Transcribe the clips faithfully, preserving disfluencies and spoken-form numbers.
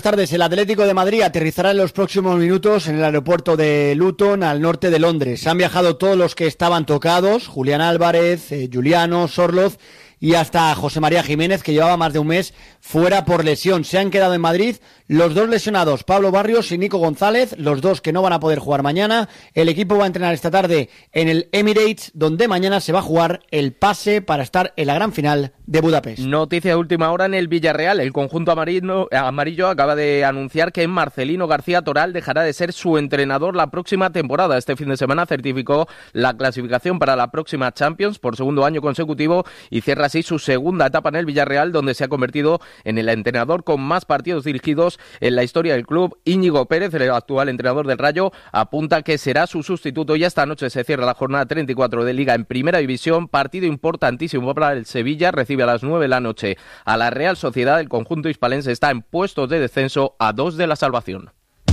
Buenas tardes. El Atlético de Madrid aterrizará en los próximos minutos en el aeropuerto de Luton, al norte de Londres. Han viajado todos los que estaban tocados: Julián Álvarez, eh, Juliano, Sorloz y hasta José María Jiménez, que llevaba más de un mes fuera por lesión. Se han quedado en Madrid los dos lesionados, Pablo Barrios y Nico González, los dos que no van a poder jugar mañana. El equipo va a entrenar esta tarde en el Emirates, donde mañana se va a jugar el pase para estar en la gran final de Budapest. Noticia de última hora en el Villarreal. El conjunto amarillo, amarillo acaba de anunciar que Marcelino García Toral dejará de ser su entrenador la próxima temporada. Este fin de semana certificó la clasificación para la próxima Champions por segundo año consecutivo y cierra así su segunda etapa en el Villarreal, donde se ha convertido en el entrenador con más partidos dirigidos en la historia del club. Íñigo Pérez, el actual entrenador del Rayo, apunta que será su sustituto y esta noche se cierra la jornada treinta y cuatro de Liga en Primera División. Partido importantísimo para el Sevilla. Recibe a las nueve de la noche a la Real Sociedad. El conjunto hispalense está en puestos de descenso a dos de la salvación.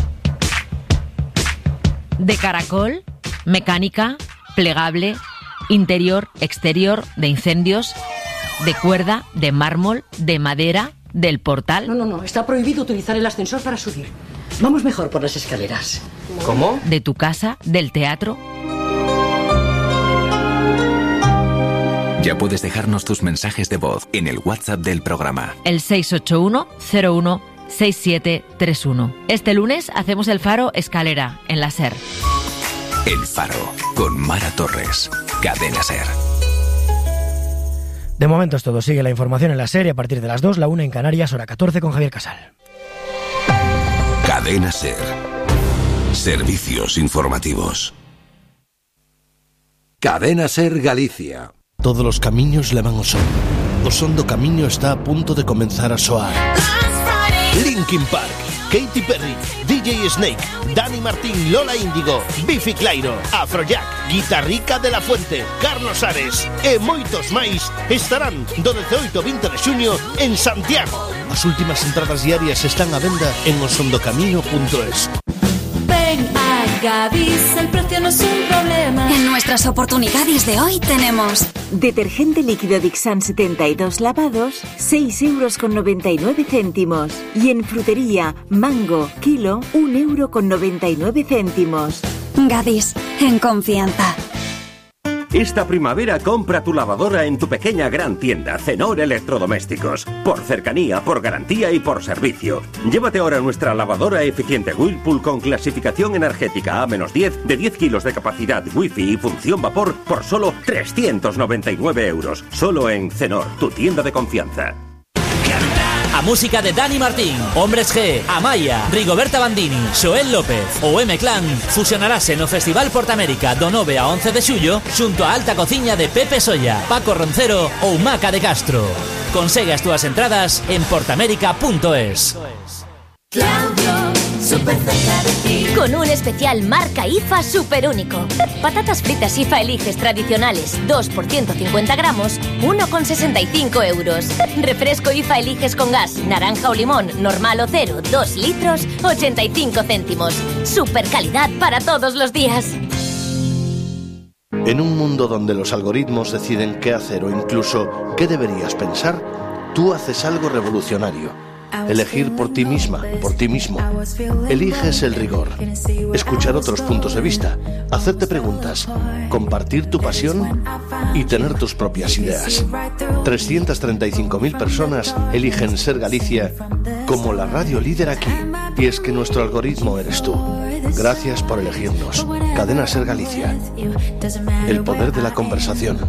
De caracol, mecánica, plegable, interior, exterior, de incendios, de cuerda, de mármol, de madera, del portal. No, no, no, está prohibido utilizar el ascensor para subir. Vamos mejor por las escaleras. ¿Cómo? De tu casa, del teatro. Ya puedes dejarnos tus mensajes de voz en el WhatsApp del programa. El seis ocho uno cero uno seis siete tres uno. Este lunes hacemos el Faro Escalera, en la SER. El Faro, con Mara Torres. Cadena SER. De momento es todo. Sigue la información en la SER a partir de las dos, la una en Canarias, hora catorce, con Javier Casal. Cadena SER. Servicios informativos. Cadena SER Galicia. Todos los camiños levan ao son. O son do camiño está a punto de comenzar a soar. Linkin Park, Katy Perry, D J Snake, Dani Martín, Lola Índigo, Bifi Clyro, Afrojack, Guitarrica de la Fuente, Carlos Ares e moitos máis estarán do dezaoito ao vinte de xuño en Santiago. As últimas entradas diarias están á venda en osondocamiño punto es. Ven a Gadis, el precio no es un problema. En nuestras oportunidades de hoy tenemos detergente líquido Dixan setenta y dos lavados, seis euros con noventa y nueve céntimos. Y en frutería, mango, kilo, un euro con noventa y nueve céntimos. Gadis, en confianza. Esta primavera compra tu lavadora en tu pequeña gran tienda Cenor Electrodomésticos. Por cercanía, por garantía y por servicio. Llévate ahora nuestra lavadora eficiente Whirlpool con clasificación energética A diez de diez kilos de capacidad, wifi y función vapor por solo trescientos noventa y nueve euros. Solo en Cenor, tu tienda de confianza. A música de Dani Martín, Hombres G, Amaya, Rigoberta Bandini, Xoel López ou M-Clan fusionarase no Festival Portamérica do nove a once de xullo xunto a Alta Cociña de Pepe Solla, Paco Roncero ou Maca de Castro. Consegue as túas entradas en portamérica punto es. Claudio, súper cerca de ti. Con un especial marca I F A súper único. Patatas fritas I F A Eliges tradicionales, dos por ciento cincuenta gramos, uno con sesenta y cinco euros. Refresco I F A Eliges con gas, naranja o limón, normal o cero, dos litros, ochenta y cinco céntimos. Súper calidad para todos los días. En un mundo donde los algoritmos deciden qué hacer o incluso qué deberías pensar, tú haces algo revolucionario. Elegir por ti misma, por ti mismo. Eliges el rigor. Escuchar otros puntos de vista. Hacerte preguntas. Compartir tu pasión y tener tus propias ideas. trescientas treinta y cinco mil personas eligen Ser Galicia como la radio líder aquí. Y es que nuestro algoritmo eres tú. Gracias por elegirnos. Cadena Ser Galicia. El poder de la conversación.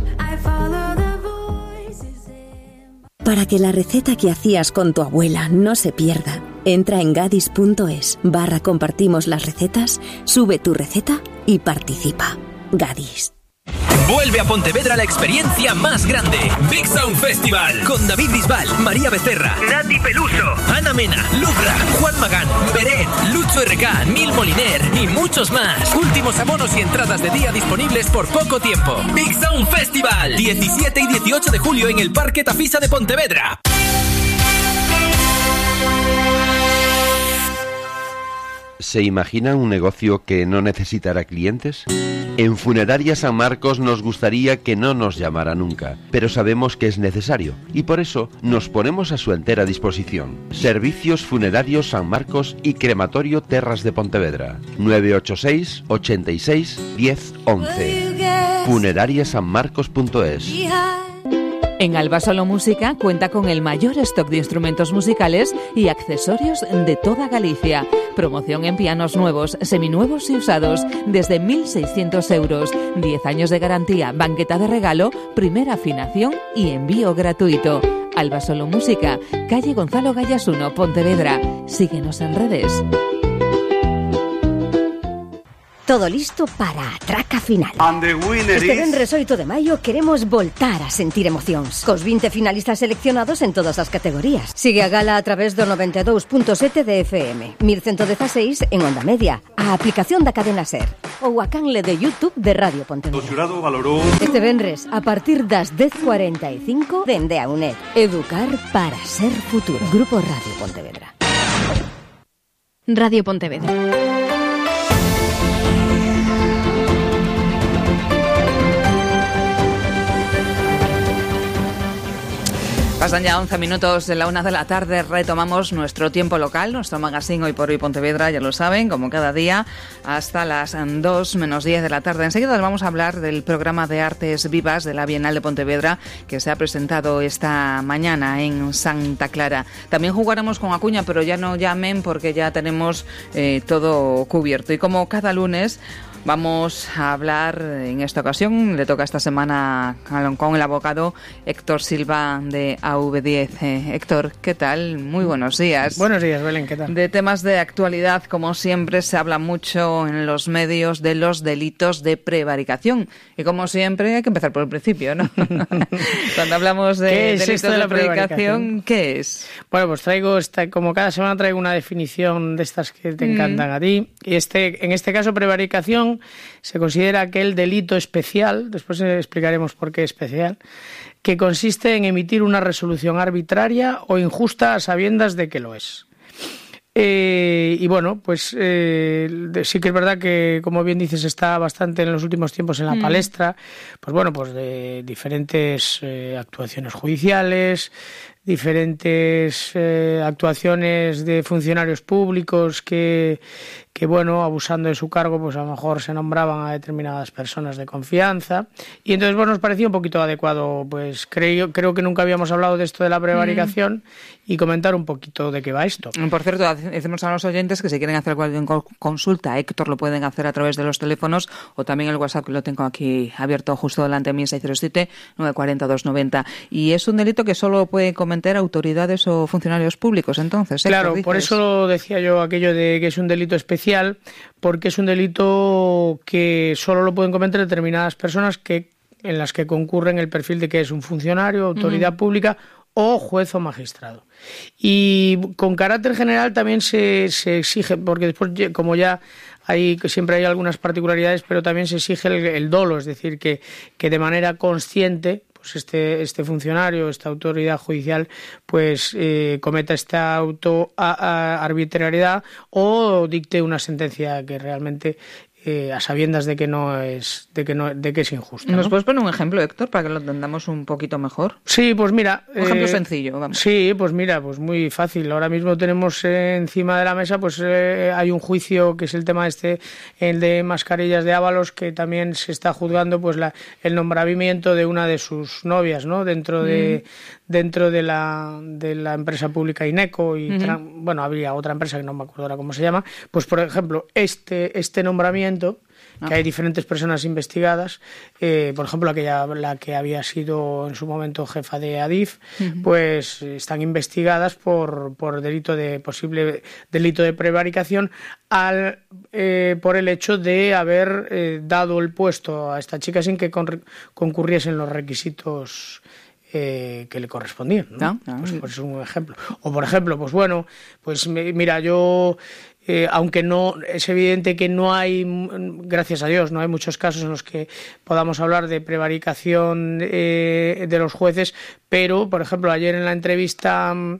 Para que la receta que hacías con tu abuela no se pierda, entra en gadis punto es barra compartimos las recetas, sube tu receta y participa. Gadis. Vuelve a Pontevedra la experiencia más grande. Big Sound Festival. Con David Bisbal, María Becerra, Nati Peluso, Ana Mena, Lucra, Juan Magán, Beret, Lucho R K, Nil Moliner y muchos más. Últimos abonos y entradas de día disponibles por poco tiempo. Big Sound Festival. diecisiete y dieciocho de julio en el Parque Tafisa de Pontevedra. ¿Se imaginan un negocio que no necesitará clientes? En Funeraria San Marcos nos gustaría que no nos llamara nunca, pero sabemos que es necesario y por eso nos ponemos a su entera disposición. Servicios Funerarios San Marcos y Crematorio Terras de Pontevedra. nueve ocho seis, ochenta y seis, diez, once. funeraria san marcos punto es. En Alba Solo Música cuenta con el mayor stock de instrumentos musicales y accesorios de toda Galicia. Promoción en pianos nuevos, seminuevos y usados desde mil seiscientos euros. diez años de garantía, banqueta de regalo, primera afinación y envío gratuito. Alba Solo Música, calle Gonzalo Gallas uno, Pontevedra. Síguenos en redes. Todo listo para a traca final. And the winner este is... venres oito de maio queremos voltar a sentir emocións cos vinte finalistas seleccionados en todas as categorías. Sigue a gala a través do noventa e dous punto sete de F M, mil ciento dieciséis en onda media, a aplicación da cadena SER ou a canle de YouTube de Radio Pontevedra. O xurado valorou... Este venres, a partir das dez cuarenta e cinco, dende a UNED. Educar para ser futuro. Grupo Radio Pontevedra. Radio Pontevedra. Pasan ya once minutos de la una de la tarde, retomamos nuestro tiempo local, nuestro magazine Hoy por Hoy Pontevedra, ya lo saben, como cada día, hasta las dos menos diez de la tarde. Enseguida les vamos a hablar del programa de Artes Vivas de la Bienal de Pontevedra, que se ha presentado esta mañana en Santa Clara. También jugaremos con Acuña, pero ya no llamen porque ya tenemos eh, todo cubierto. Y como cada lunes... vamos a hablar en esta ocasión, le toca esta semana con el abogado Héctor Silva de A V diez. Eh, Héctor, ¿qué tal? Muy buenos días. Buenos días, Belén, ¿qué tal? De temas de actualidad, como siempre, se habla mucho en los medios de los delitos de prevaricación. Y como siempre, hay que empezar por el principio, ¿no? Cuando hablamos de ¿Qué es delitos esto de la de prevaricación, prevaricación? ¿qué es? Bueno, pues traigo, esta, como cada semana traigo una definición de estas que te encantan mm. a ti. Y este, en este caso, prevaricación se considera aquel delito especial, después explicaremos por qué especial, que consiste en emitir una resolución arbitraria o injusta a sabiendas de que lo es. Eh, y bueno, pues eh, sí que es verdad que, como bien dices, está bastante en los últimos tiempos en la mm. palestra, pues bueno, pues de diferentes eh, actuaciones judiciales, diferentes eh, actuaciones de funcionarios públicos que, que, bueno, abusando de su cargo, pues a lo mejor se nombraban a determinadas personas de confianza. Y entonces, bueno, nos parecía un poquito adecuado, pues creo, creo que nunca habíamos hablado de esto de la prevaricación mm. y comentar un poquito de qué va esto. Por cierto, decimos a los oyentes que si quieren hacer cualquier consulta, Héctor, lo pueden hacer a través de los teléfonos o también el WhatsApp, que lo tengo aquí abierto justo delante de mí, seis cero siete, nueve cuatro cero, dos nueve cero. Y es un delito que solo puede cometer autoridades o funcionarios públicos, entonces. ¿eh? Claro, por eso decía yo aquello de que es un delito especial, porque es un delito que solo lo pueden cometer determinadas personas que en las que concurren el perfil de que es un funcionario, autoridad uh-huh. pública o juez o magistrado. Y con carácter general también se, se exige, porque después, como ya hay, siempre hay algunas particularidades, pero también se exige el, el dolo, es decir, que, que de manera consciente pues este este funcionario, esta autoridad judicial, pues eh, cometa esta auto a, a arbitrariedad o dicte una sentencia que realmente eh, a sabiendas de que no es de que no de que es injusta. ¿Nos ¿no? puedes poner un ejemplo, Héctor, para que lo entendamos un poquito mejor? Sí, pues mira, un ejemplo eh, sencillo, vamos. Sí, pues mira, pues muy fácil. Ahora mismo tenemos eh, encima de la mesa, pues eh, hay un juicio que es el tema este, el de Mascarillas de Ábalos, que también se está juzgando, pues la el nombramiento de una de sus novias, ¿no? Dentro de mm. dentro de la de la empresa pública INECO y uh-huh. tra- bueno, habría otra empresa que no me acuerdo ahora cómo se llama. Pues por ejemplo, este este nombramiento, que hay diferentes personas investigadas, eh, por ejemplo aquella la que había sido en su momento jefa de Adif, uh-huh. pues están investigadas por por delito de posible delito de prevaricación al eh, por el hecho de haber eh, dado el puesto a esta chica sin que con, concurriesen los requisitos Eh, que le correspondían, ¿no? No, no. Pues, pues es un ejemplo. O por ejemplo, pues bueno, pues mira, yo eh, aunque no es evidente que no hay, gracias a Dios, no hay muchos casos en los que podamos hablar de prevaricación eh, de los jueces, pero por ejemplo ayer en la entrevista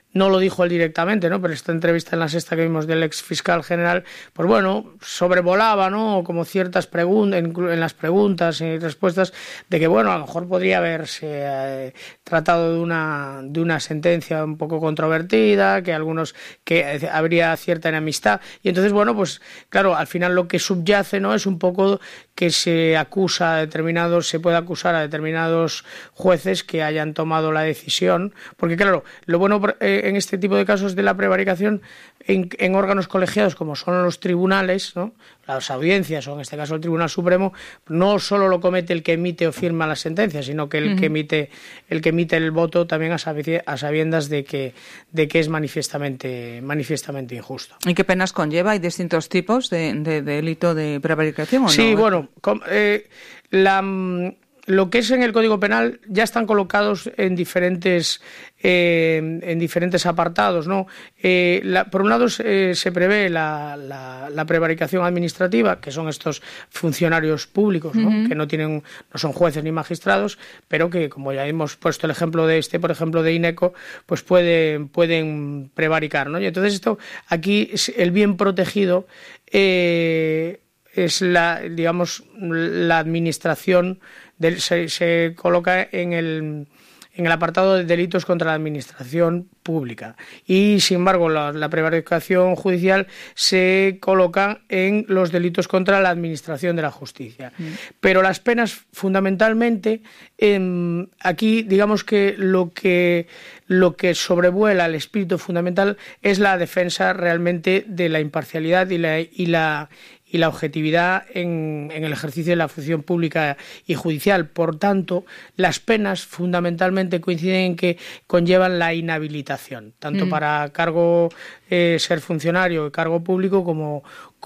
no lo dijo él directamente, ¿no? Pero esta entrevista en La Sexta que vimos del ex fiscal general, pues bueno, sobrevolaba, ¿no? Como ciertas preguntas, en, en las preguntas y respuestas, de que bueno, a lo mejor podría haberse eh, tratado de una, de una sentencia un poco controvertida, que algunos, que habría cierta enemistad. Y entonces, bueno, pues claro, al final lo que subyace, ¿no? Es un poco que se acusa a determinados, se puede acusar a determinados jueces que hayan tomado la decisión, porque claro, lo bueno eh, en este tipo de casos de la prevaricación en, en órganos colegiados como son los tribunales, ¿no? Las audiencias, o en este caso el Tribunal Supremo, no solo lo comete el que emite o firma la sentencia, sino que el uh-huh. que emite el que emite el voto también a sabiendas de que de que es manifiestamente manifiestamente injusto. ¿Y qué penas conlleva? ¿Hay distintos tipos de, de, de delito de prevaricación o no? Sí, bueno, com, eh, la lo que es en el Código Penal ya están colocados en diferentes eh, en diferentes apartados, ¿no? Eh, la, por un lado eh, se prevé la, la, la prevaricación administrativa, que son estos funcionarios públicos, ¿no? Uh-huh. Que no tienen, no son jueces ni magistrados, pero que, como ya hemos puesto el ejemplo de este, por ejemplo de INECO, pues pueden pueden prevaricar, ¿no? Y entonces esto aquí el bien protegido eh, es la, digamos, la administración. Del, se, se coloca en el, en el apartado de delitos contra la administración pública y, sin embargo, la, la prevaricación judicial se coloca en los delitos contra la administración de la justicia. Mm. Pero las penas, fundamentalmente, eh, aquí digamos que lo que lo que sobrevuela el espíritu fundamental es la defensa realmente de la imparcialidad y la y la y la objetividad en, en el ejercicio de la función pública y judicial. Por tanto, las penas fundamentalmente coinciden en que conllevan la inhabilitación, tanto mm. para cargo eh, ser funcionario y cargo público como,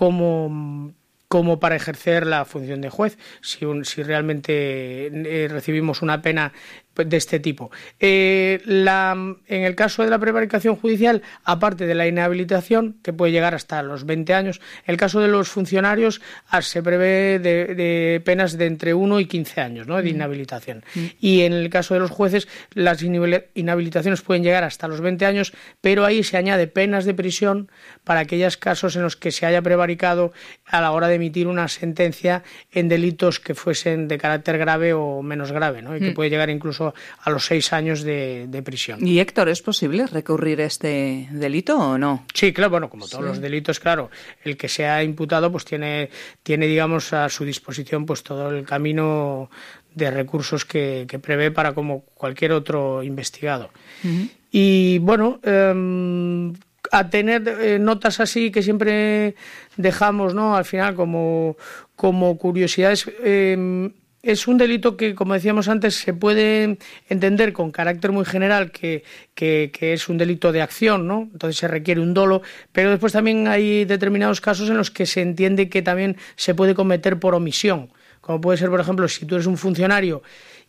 como, como para ejercer la función de juez, si, un, si realmente eh, recibimos una pena de este tipo. Eh, la, en el caso de la prevaricación judicial, aparte de la inhabilitación, que puede llegar hasta los veinte años, en el caso de los funcionarios se prevé de, de penas de entre uno y quince años, ¿no? De inhabilitación. Mm. Y en el caso de los jueces, las inhabilitaciones pueden llegar hasta los veinte años, pero ahí se añade penas de prisión para aquellos casos en los que se haya prevaricado a la hora de emitir una sentencia en delitos que fuesen de carácter grave o menos grave, ¿no? Y que mm. puede llegar incluso a los seis años de, de prisión. ¿Y, Héctor, es posible recurrir este delito o no? Sí, claro, bueno, como todos sí. los delitos, claro, el que sea imputado pues tiene, tiene, digamos, a su disposición pues todo el camino de recursos que, que prevé para como cualquier otro investigado. Uh-huh. Y, bueno, eh, a tener eh, notas así que siempre dejamos, ¿no? Al final como, como curiosidades. Eh, Es un delito que, como decíamos antes, se puede entender con carácter muy general que, que, que es un delito de acción, ¿no? Entonces se requiere un dolo, pero después también hay determinados casos en los que se entiende que también se puede cometer por omisión, como puede ser, por ejemplo, si tú eres un funcionario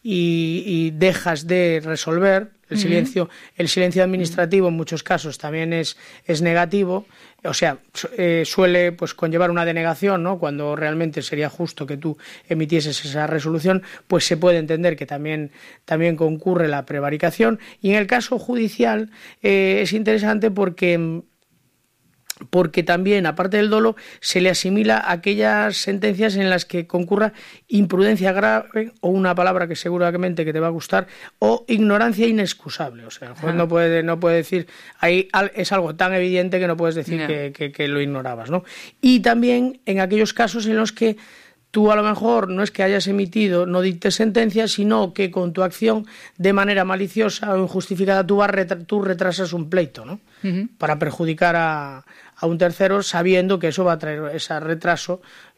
y, y dejas de resolver, el silencio, el silencio administrativo en muchos casos también es, es negativo, o sea, eh, suele pues conllevar una denegación, ¿no? Cuando realmente sería justo que tú emitieses esa resolución, pues se puede entender que también, también concurre la prevaricación. Y en el caso judicial eh, es interesante porque porque también, aparte del dolo, se le asimila a aquellas sentencias en las que concurra imprudencia grave, o una palabra que seguramente que te va a gustar, o ignorancia inexcusable. O sea, el juez no puede, no puede decir, ahí es algo tan evidente que no puedes decir no. que, que, que lo ignorabas, ¿no? Y también en aquellos casos en los que tú a lo mejor no es que hayas emitido, no dictes sentencia, sino que con tu acción de manera maliciosa o injustificada tú, vas retra- tú retrasas un pleito, ¿no? Uh-huh. Para perjudicar a, a un tercero, sabiendo que eso va a traer ese retraso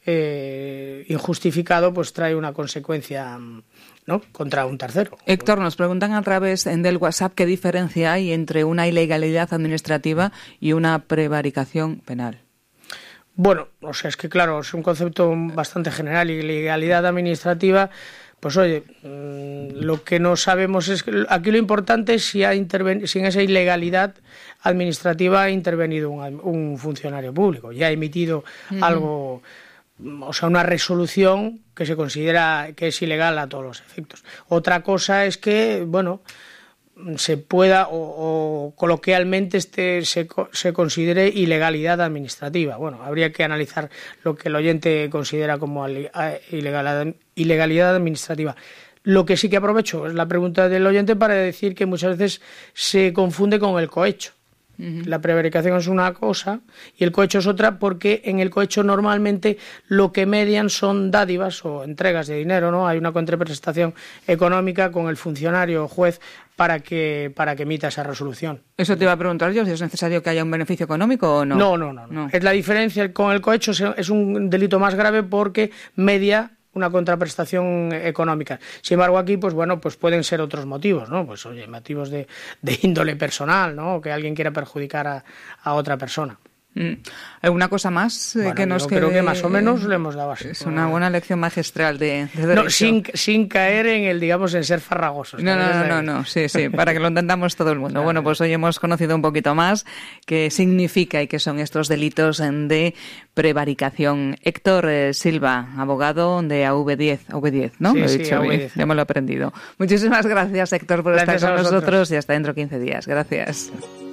eh, injustificado, pues trae una consecuencia, ¿no? Contra un tercero. Héctor, nos preguntan a través del WhatsApp qué diferencia hay entre una ilegalidad administrativa y una prevaricación penal. Bueno, o sea, es que claro, es un concepto bastante general. Ilegalidad administrativa, pues oye, mmm, lo que no sabemos es que aquí lo importante es si, ha interven- si en esa ilegalidad administrativa ha intervenido un, un funcionario público, ya ha emitido uh-huh. algo, o sea, una resolución que se considera que es ilegal a todos los efectos. Otra cosa es que, bueno, se pueda o, o coloquialmente este se, se considere ilegalidad administrativa. Bueno, habría que analizar lo que el oyente considera como ilegalidad, ilegalidad administrativa. Lo que sí que aprovecho es la pregunta del oyente para decir que muchas veces se confunde con el cohecho. Uh-huh. La prevaricación es una cosa y el cohecho es otra, porque en el cohecho normalmente lo que median son dádivas o entregas de dinero, ¿no? Hay una contraprestación económica con el funcionario o juez para que para que emita esa resolución. Eso te iba a preguntar yo, si es necesario que haya un beneficio económico o no. No, no, no. no. no. Es la diferencia con el cohecho, es un delito más grave porque media una contraprestación económica. Sin embargo, aquí, pues bueno, pues pueden ser otros motivos, ¿no? Pues oye, motivos de, de índole personal, ¿no? Que alguien quiera perjudicar a, a otra persona. ¿Alguna cosa más eh, bueno, que nos yo quede? Creo que más o menos le hemos dado así. Es una buena lección magistral de, de no, sin, sin caer en el, digamos, en ser farragosos. No, no, no, no, no, sí, sí, para que lo entendamos todo el mundo. Claro. Bueno, pues hoy hemos conocido un poquito más qué significa y qué son estos delitos de prevaricación. Héctor eh, Silva, abogado de A V diez, A V diez, ¿no? Sí, lo he sí, dicho A V diez. Bien, ya me lo he aprendido. Muchísimas gracias, Héctor, por gracias estar con nosotros. nosotros y hasta dentro de quince días. Gracias.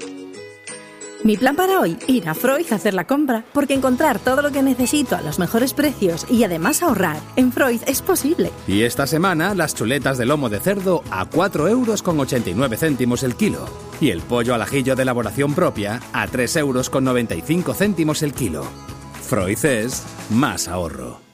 Mi plan para hoy, ir a Freud a hacer la compra, porque encontrar todo lo que necesito a los mejores precios y además ahorrar en Freud es posible. Y esta semana las chuletas de lomo de cerdo a cuatro euros con ochenta y nueve céntimos el kilo. Y el pollo al ajillo de elaboración propia a tres euros con noventa y cinco céntimos el kilo. Freud es más ahorro.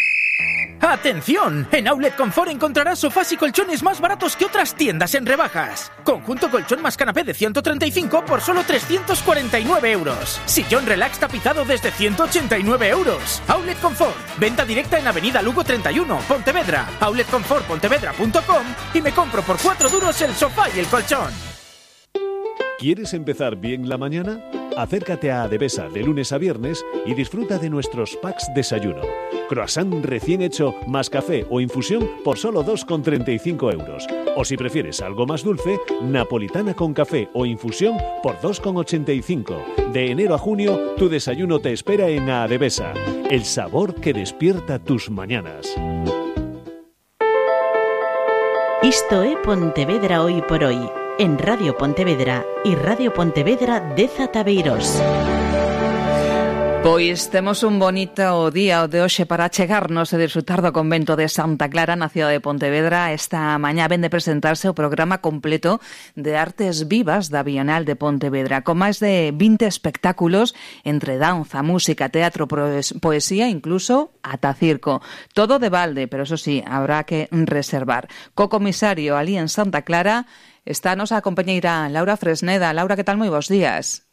¡Atención! En Outlet Confort encontrarás sofás y colchones más baratos que otras tiendas en rebajas. Conjunto colchón más canapé de ciento treinta y cinco por solo trescientos cuarenta y nueve euros. Sillón relax tapizado desde ciento ochenta y nueve euros. Outlet Confort. Venta directa en Avenida Lugo treinta y uno, Pontevedra. outlet confort pontevedra punto com y me compro por cuatro duros el sofá y el colchón. ¿Quieres empezar bien la mañana? Acércate a Adevesa de lunes a viernes y disfruta de nuestros packs desayuno. Croissant recién hecho más café o infusión por solo dos con treinta y cinco euros. O si prefieres algo más dulce, napolitana con café o infusión por dos con ochenta y cinco. De enero a junio, tu desayuno te espera en Adevesa. El sabor que despierta tus mañanas. Isto é Pontevedra hoy por hoy, en Radio Pontevedra y Radio Pontevedra de Tabeiros. Pois temos un bonito día o de hoxe para chegarnos e disfrutar do convento de Santa Clara na cidade de Pontevedra. Esta mañá ven de presentarse o programa completo de Artes Vivas da Bienal de Pontevedra, con máis de vinte espectáculos entre danza, música, teatro, poesía, incluso ata circo. Todo de balde, pero eso sí, habrá que reservar. Co comisario alí en Santa Clara está a nosa compañeira Laura Fresneda. Laura, que tal? Moi bons días.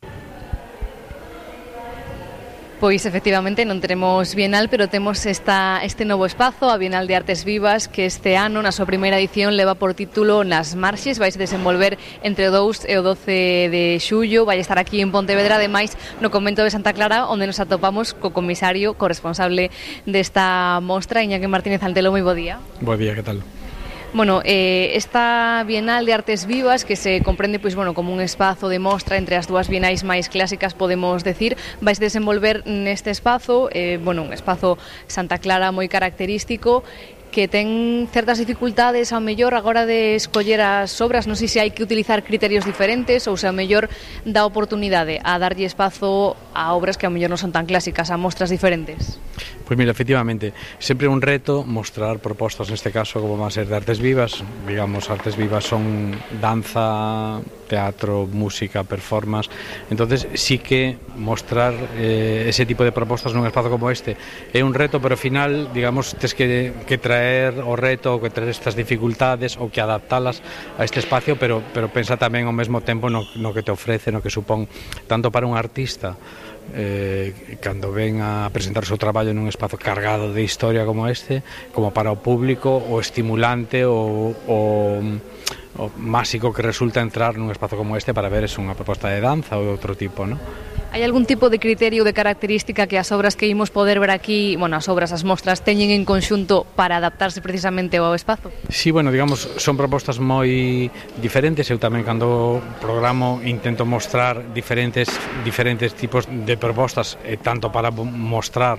Pois efectivamente non teremos Bienal, pero temos esta, este novo espazo, a Bienal de Artes Vivas, que este ano, na súa primeira edición, leva por título Nas Marxes. Vai se desenvolver entre o dous e o doce de xullo. Vai estar aquí en Pontevedra, ademais, no convento de Santa Clara, onde nos atopamos co comisario corresponsable desta mostra, Iñaki Martínez Antelo. Moi bo día. Bo día, que tal? Bueno, eh, esta Bienal de Artes Vivas, que se comprende pois, bueno, como un espazo de mostra entre as dúas bienais máis clásicas, podemos decir, vais desenvolver neste espazo, eh, bueno, un espazo Santa Clara moi característico, que ten certas dificultades ao mellor agora de escoller as obras. Non sei se hai que utilizar criterios diferentes ou se ao mellor dá oportunidade a darlle espazo a obras que ao mellor non son tan clásicas, a mostras diferentes. Pois mira, efectivamente, sempre un reto mostrar propostas, neste caso, como van a ser de artes vivas. Digamos, artes vivas son danza, teatro, música, performance. Entonces, sí que mostrar eh, ese tipo de propostas nun espazo como este é un reto, pero ao final, digamos, tes que, que traer o reto, que traer estas dificultades ou que adaptalas a este espacio, pero, pero pensa tamén ao mesmo tempo no, no que te ofrece, no que supón tanto para un artista Eh, cando ven a presentar o seu traballo nun espazo cargado de historia como este, como para o público o estimulante o, o, o máxico que resulta entrar nun espazo como este para ver es unha proposta de danza ou de outro tipo, ¿no? Hai algún tipo de criterio, de característica que as obras que imos poder ver aquí, bueno, as obras, as mostras, teñen en conxunto para adaptarse precisamente ao espazo? Sí, bueno, digamos, son propostas moi diferentes. Eu tamén, cando programo, intento mostrar diferentes diferentes tipos de propostas, eh, tanto para mostrar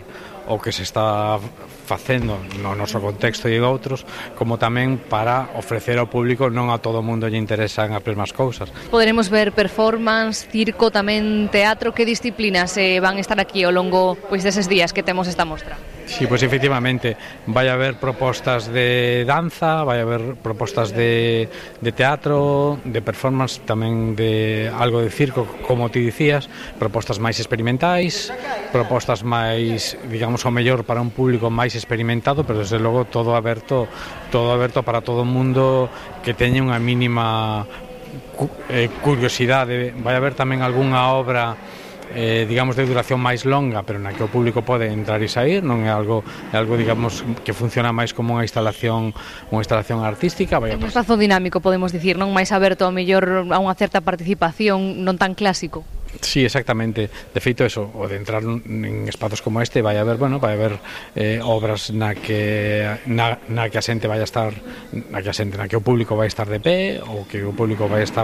o que se está facendo no noso contexto e outros, como tamén para ofrecer ao público, non a todo o mundo lle interesan as mesmas cousas. Poderemos ver performance, circo, tamén teatro. Que disciplinas eh, van estar aquí ao longo pois, deses días que temos esta mostra? Sí, pues efectivamente, vai haber propostas de danza, vai haber propostas de, de teatro, de performance, tamén de algo de circo, como ti dicías, propostas máis experimentais, propostas máis, digamos, ao mellor para un público máis experimentado, pero desde logo todo aberto, todo aberto para todo o mundo que teña unha mínima eh, curiosidade. Vai haber tamén algunha obra Eh, digamos de duración máis longa, pero na que o público pode entrar e sair, non é algo é algo digamos que funciona máis como unha instalación, unha instalación artística. É un espazo dinámico, podemos dicir, non máis aberto ao mellor a unha certa participación, non tan clásico. Sí, exactamente. De feito, eso, o de entrar en espazos como este, vai haber, bueno, vai haber eh, obras na que na, na que a xente vai a estar, na que a xente, na que o público vai estar de pé, ou que o público vai estar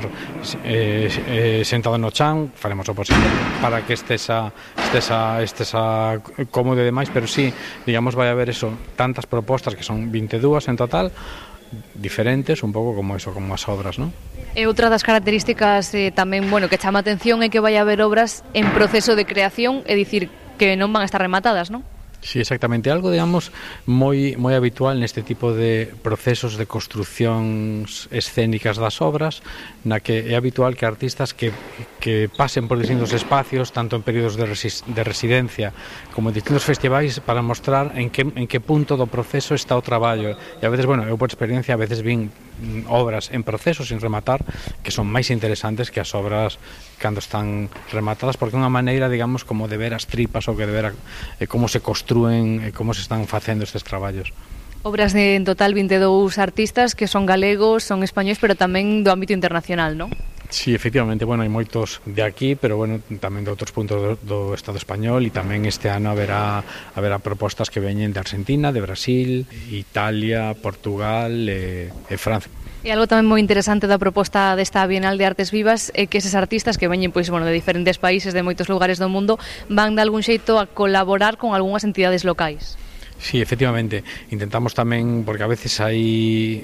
eh, eh, sentado no chan. Faremos o posible para que estesa, estesa, estesa cómodo e demais, pero sí, digamos, vai haber eso, tantas propostas que son vinte e dúas en total, diferentes, un pouco como eso, como as obras, non? E outra das características eh, tamén, bueno, que chama a atención é que vai haber obras en proceso de creación, é dicir, que non van a estar rematadas, non? Sí, exactamente, algo, digamos, moi moi habitual neste tipo de procesos de construcións escénicas das obras, na que é habitual que artistas que, que pasen por distintos espacios, tanto en períodos de, resi de residencia como en distintos festivais, para mostrar en que, en que punto do proceso está o traballo. E a veces, bueno, eu por experiencia a veces vin obras en proceso sin rematar que son máis interesantes que as obras cando están rematadas, porque é unha maneira, digamos, como de ver as tripas ou que de ver a, eh, como se construen e como se están facendo estes traballos. Obras de en total vinte e dous artistas que son galegos, son españois, pero tamén do ámbito internacional, non? Sí, efectivamente, bueno, hai moitos de aquí, pero bueno, tamén de outros puntos do, do Estado español, e tamén este ano haberá haberá propostas que veñen de Argentina, de Brasil, Italia, Portugal e, e Francia. E algo tamén moi interesante da proposta desta Bienal de Artes Vivas é que eses artistas que veñen pois, bueno, de diferentes países, de moitos lugares do mundo, van de algún xeito a colaborar con algunhas entidades locais. Sí, efectivamente, intentamos tamén, porque a veces hai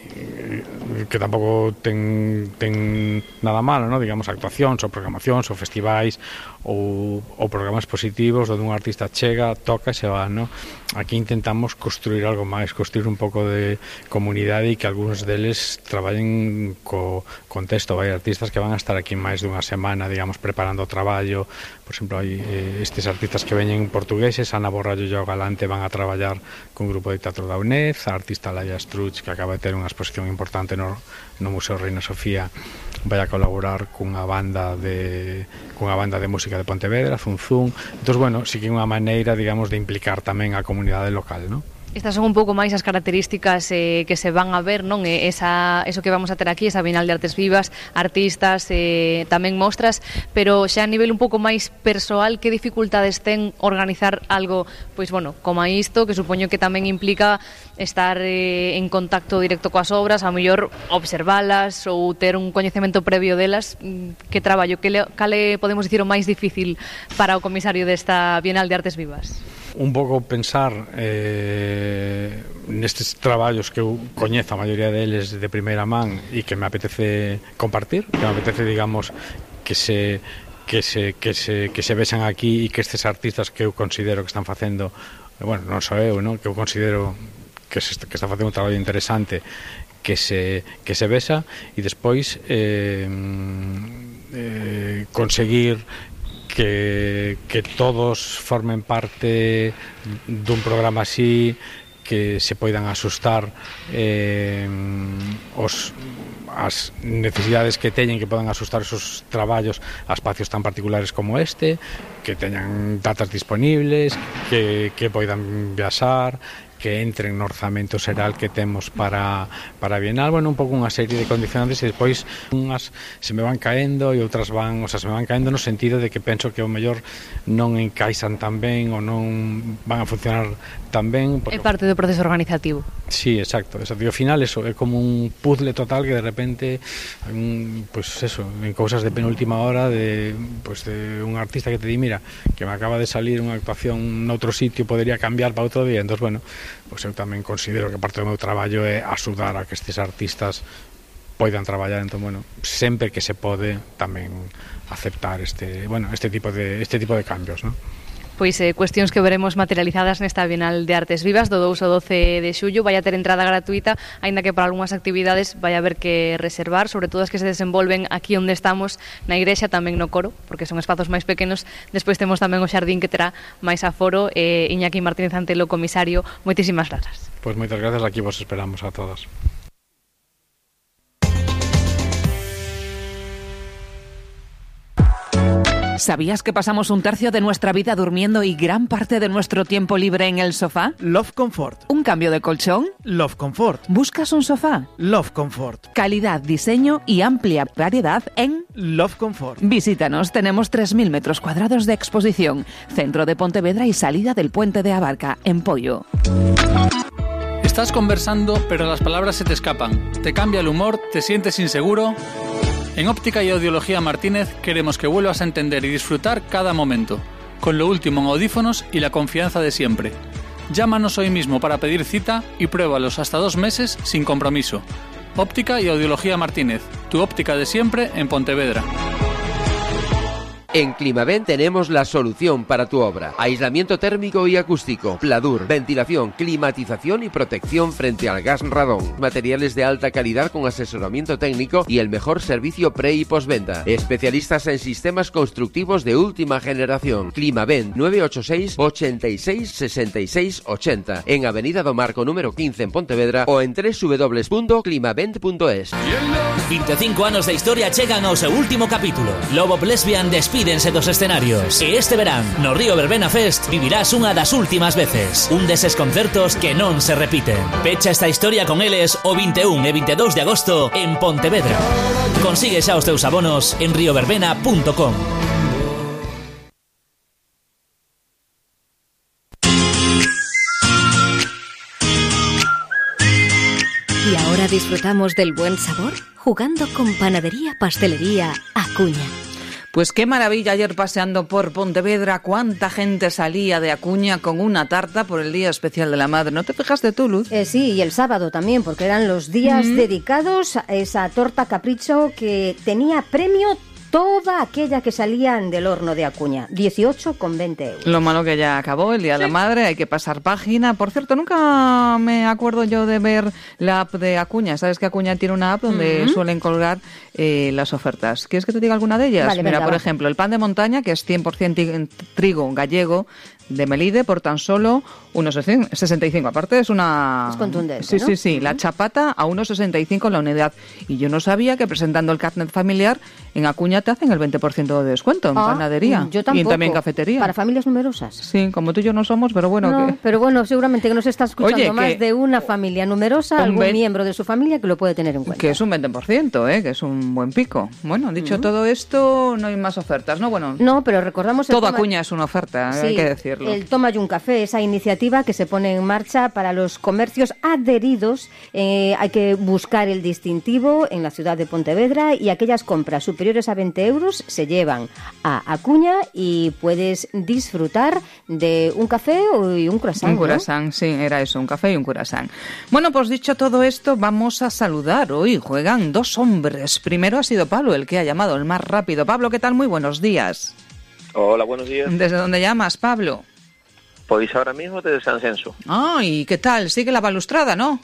que tampouco ten, ten nada malo, ¿no? Digamos, actuacións ou programacións ou festivais ou, ou programas positivos onde un artista chega, toca e se va, ¿no? Aquí intentamos construir algo máis, construir un pouco de comunidade e que algúns deles traballen co contexto. Hai artistas que van a estar aquí máis dunha semana, digamos, preparando o traballo. Por exemplo, hai eh, estes artistas que veñen portugueses, Ana Borrallo e Joao Galante van a traballar con un grupo de teatro da UNED, a artista Laia Struch, que acaba de ter unha exposición importante no, no Museo Reina Sofía, vai a colaborar cunha banda de cunha banda de música de Pontevedra, Zunzún. Entón, bueno, sí que é unha maneira, digamos, de implicar tamén a comunidade local, non? Estas son un pouco máis as características eh, que se van a ver, non? E esa, eso que vamos a ter aquí, esa Bienal de Artes Vivas, artistas, eh, tamén mostras, pero xa a nivel un pouco máis persoal, que dificultades ten organizar algo, pois, bueno, como isto, que supoño que tamén implica estar eh, en contacto directo coas obras, a mellor observalas ou ter un coñecemento previo delas. Que traballo, que le, cale podemos dicir o máis difícil para o comisario desta Bienal de Artes Vivas? Un pouco pensar eh, nestes traballos que eu coñezo a maioría deles de primeira man e que me apetece compartir, que me apetece, digamos, que se que se que se que se vexan aquí e que estes artistas que eu considero que están facendo, bueno, non só eu, non, que eu considero que se que está facendo un traballo interesante, que se que se vexa e despois eh, eh conseguir Que, que todos formen parte dun programa así, que se poidan asustar eh, os, as necesidades que teñen, que podan asustar esos traballos a espacios tan particulares como este, que teñan datas disponibles, que, que poidan viaxar, que entren no orzamento xeral que temos para, para a Bienal. Bueno, un pouco unha serie de condicionantes e despois unhas se me van caendo e outras van, o sea, se me van caendo no sentido de que penso que o mellor non encaixan tan ben ou non van a funcionar tan ben. É parte do proceso organizativo. Sí, exacto, exacto. Y al final eso, es como un puzzle total que de repente, pues eso, en cosas de penúltima hora de, pues de un artista que te di, mira, que me acaba de salir una actuación en otro sitio, podría cambiar para otro día. Entonces, bueno, pues yo también considero que parte do meu traballo é axudar a que estes artistas poidan traballar. Entón, bueno, sempre que se pode tamén aceptar este, bueno, este tipo de este tipo de cambios, ¿no? Pois eh, cuestións que veremos materializadas nesta Bienal de Artes Vivas do dous ao doce de xullo. Vai a ter entrada gratuita, aínda que para algunhas actividades vai a haber que reservar, sobre todo as que se desenvolven aquí onde estamos, na igrexa, tamén no coro, porque son espazos máis pequenos. Despois temos tamén o xardín que terá máis aforo. eh, Iñaki Martínez Antelo, comisario, moitísimas grazas. Pois moitas grazas, aquí vos esperamos a todos. ¿Sabías que pasamos un tercio de nuestra vida durmiendo y gran parte de nuestro tiempo libre en el sofá? Love Comfort. ¿Un cambio de colchón? Love Comfort. ¿Buscas un sofá? Love Comfort. Calidad, diseño y amplia variedad en Love Comfort. Visítanos, tenemos tres mil metros cuadrados de exposición, centro de Pontevedra y salida del puente de Abarca, en Pollo. Estás conversando, pero las palabras se te escapan. Te cambia el humor, te sientes inseguro. En Óptica y Audiología Martínez queremos que vuelvas a entender y disfrutar cada momento, con lo último en audífonos y la confianza de siempre. Llámanos hoy mismo para pedir cita y pruébalos hasta dos meses sin compromiso. Óptica y Audiología Martínez, tu óptica de siempre en Pontevedra. En Climavent tenemos la solución para tu obra. Aislamiento térmico y acústico, pladur, ventilación, climatización y protección frente al gas radón. Materiales de alta calidad con asesoramiento técnico y el mejor servicio pre y postventa. Especialistas en sistemas constructivos de última generación. Climavent nueve ocho seis, ochenta y seis, sesenta y seis, ochenta. En Avenida do Marco número quince en Pontevedra o en doble u doble u doble u punto climavent punto es. vinte e cinco anos de historia chegan ao seu último capítulo. Lobo Lesbian despídense dos escenarios. E este verán, no Río Verbena Fest, vivirás unha das últimas veces. Un deses concertos que non se repiten. Pecha esta historia con eles o vinte e un e vinte e dous de agosto en Pontevedra. Consigue xa os teus abonos en rioverbena punto com. Y ahora disfrutamos del buen sabor jugando con Panadería Pastelería Acuña. Pues qué maravilla, ayer paseando por Pontevedra, cuánta gente salía de Acuña con una tarta por el Día Especial de la Madre. ¿No te fijaste tú, Luz? Eh, sí, y el sábado también, porque eran los días mm-hmm. dedicados a esa torta capricho que tenía premio toda aquella que salían del horno de Acuña, dieciocho con veinte euros. Lo malo que ya acabó el Día sí. de la Madre, hay que pasar página. Por cierto, nunca me acuerdo yo de ver la app de Acuña. ¿Sabes que Acuña tiene una app donde uh-huh. suelen colgar eh, las ofertas? ¿Quieres que te diga alguna de ellas? Vale, Mira, venga, por va. ejemplo, el pan de montaña, que es cien por ciento trigo gallego, de Melide, por tan solo uno sesenta y cinco. Aparte es una... Es contundente, Sí, ¿no? sí, sí. Uh-huh. La chapata a uno sesenta y cinco la unidad. Y yo no sabía que presentando el carnet familiar en Acuña te hacen el veinte por ciento de descuento en ah, panadería. Yo tampoco. Y también en cafetería. Para familias numerosas. Sí, como tú y yo no somos, pero bueno. No, que... pero bueno, seguramente que nos está escuchando Oye, más que... de una familia numerosa, algún ve... miembro de su familia que lo puede tener en cuenta. Que es un veinte por ciento, ¿eh? Que es un buen pico. Bueno, dicho uh-huh. todo esto, no hay más ofertas, ¿no? Bueno, no, pero recordamos... Todo toma... Acuña es una oferta, sí, hay que decirlo. El Toma y un Café, esa iniciativa que se pone en marcha para los comercios adheridos. Eh, hay que buscar el distintivo en la ciudad de Pontevedra y aquellas compras superiores a veinte euros se llevan a Acuña y puedes disfrutar de un café y un croissant. Un croissant, ¿no? Sí, era eso, un café y un croissant. Bueno, pues dicho todo esto, vamos a saludar. Hoy juegan dos hombres. Primero ha sido Pablo el que ha llamado el más rápido. Pablo, ¿qué tal? Muy buenos días. Hola, buenos días. ¿Desde dónde llamas, Pablo? Pues ahora mismo desde San Censo. Ay, ¿qué tal? Sigue la balaustrada, ¿no?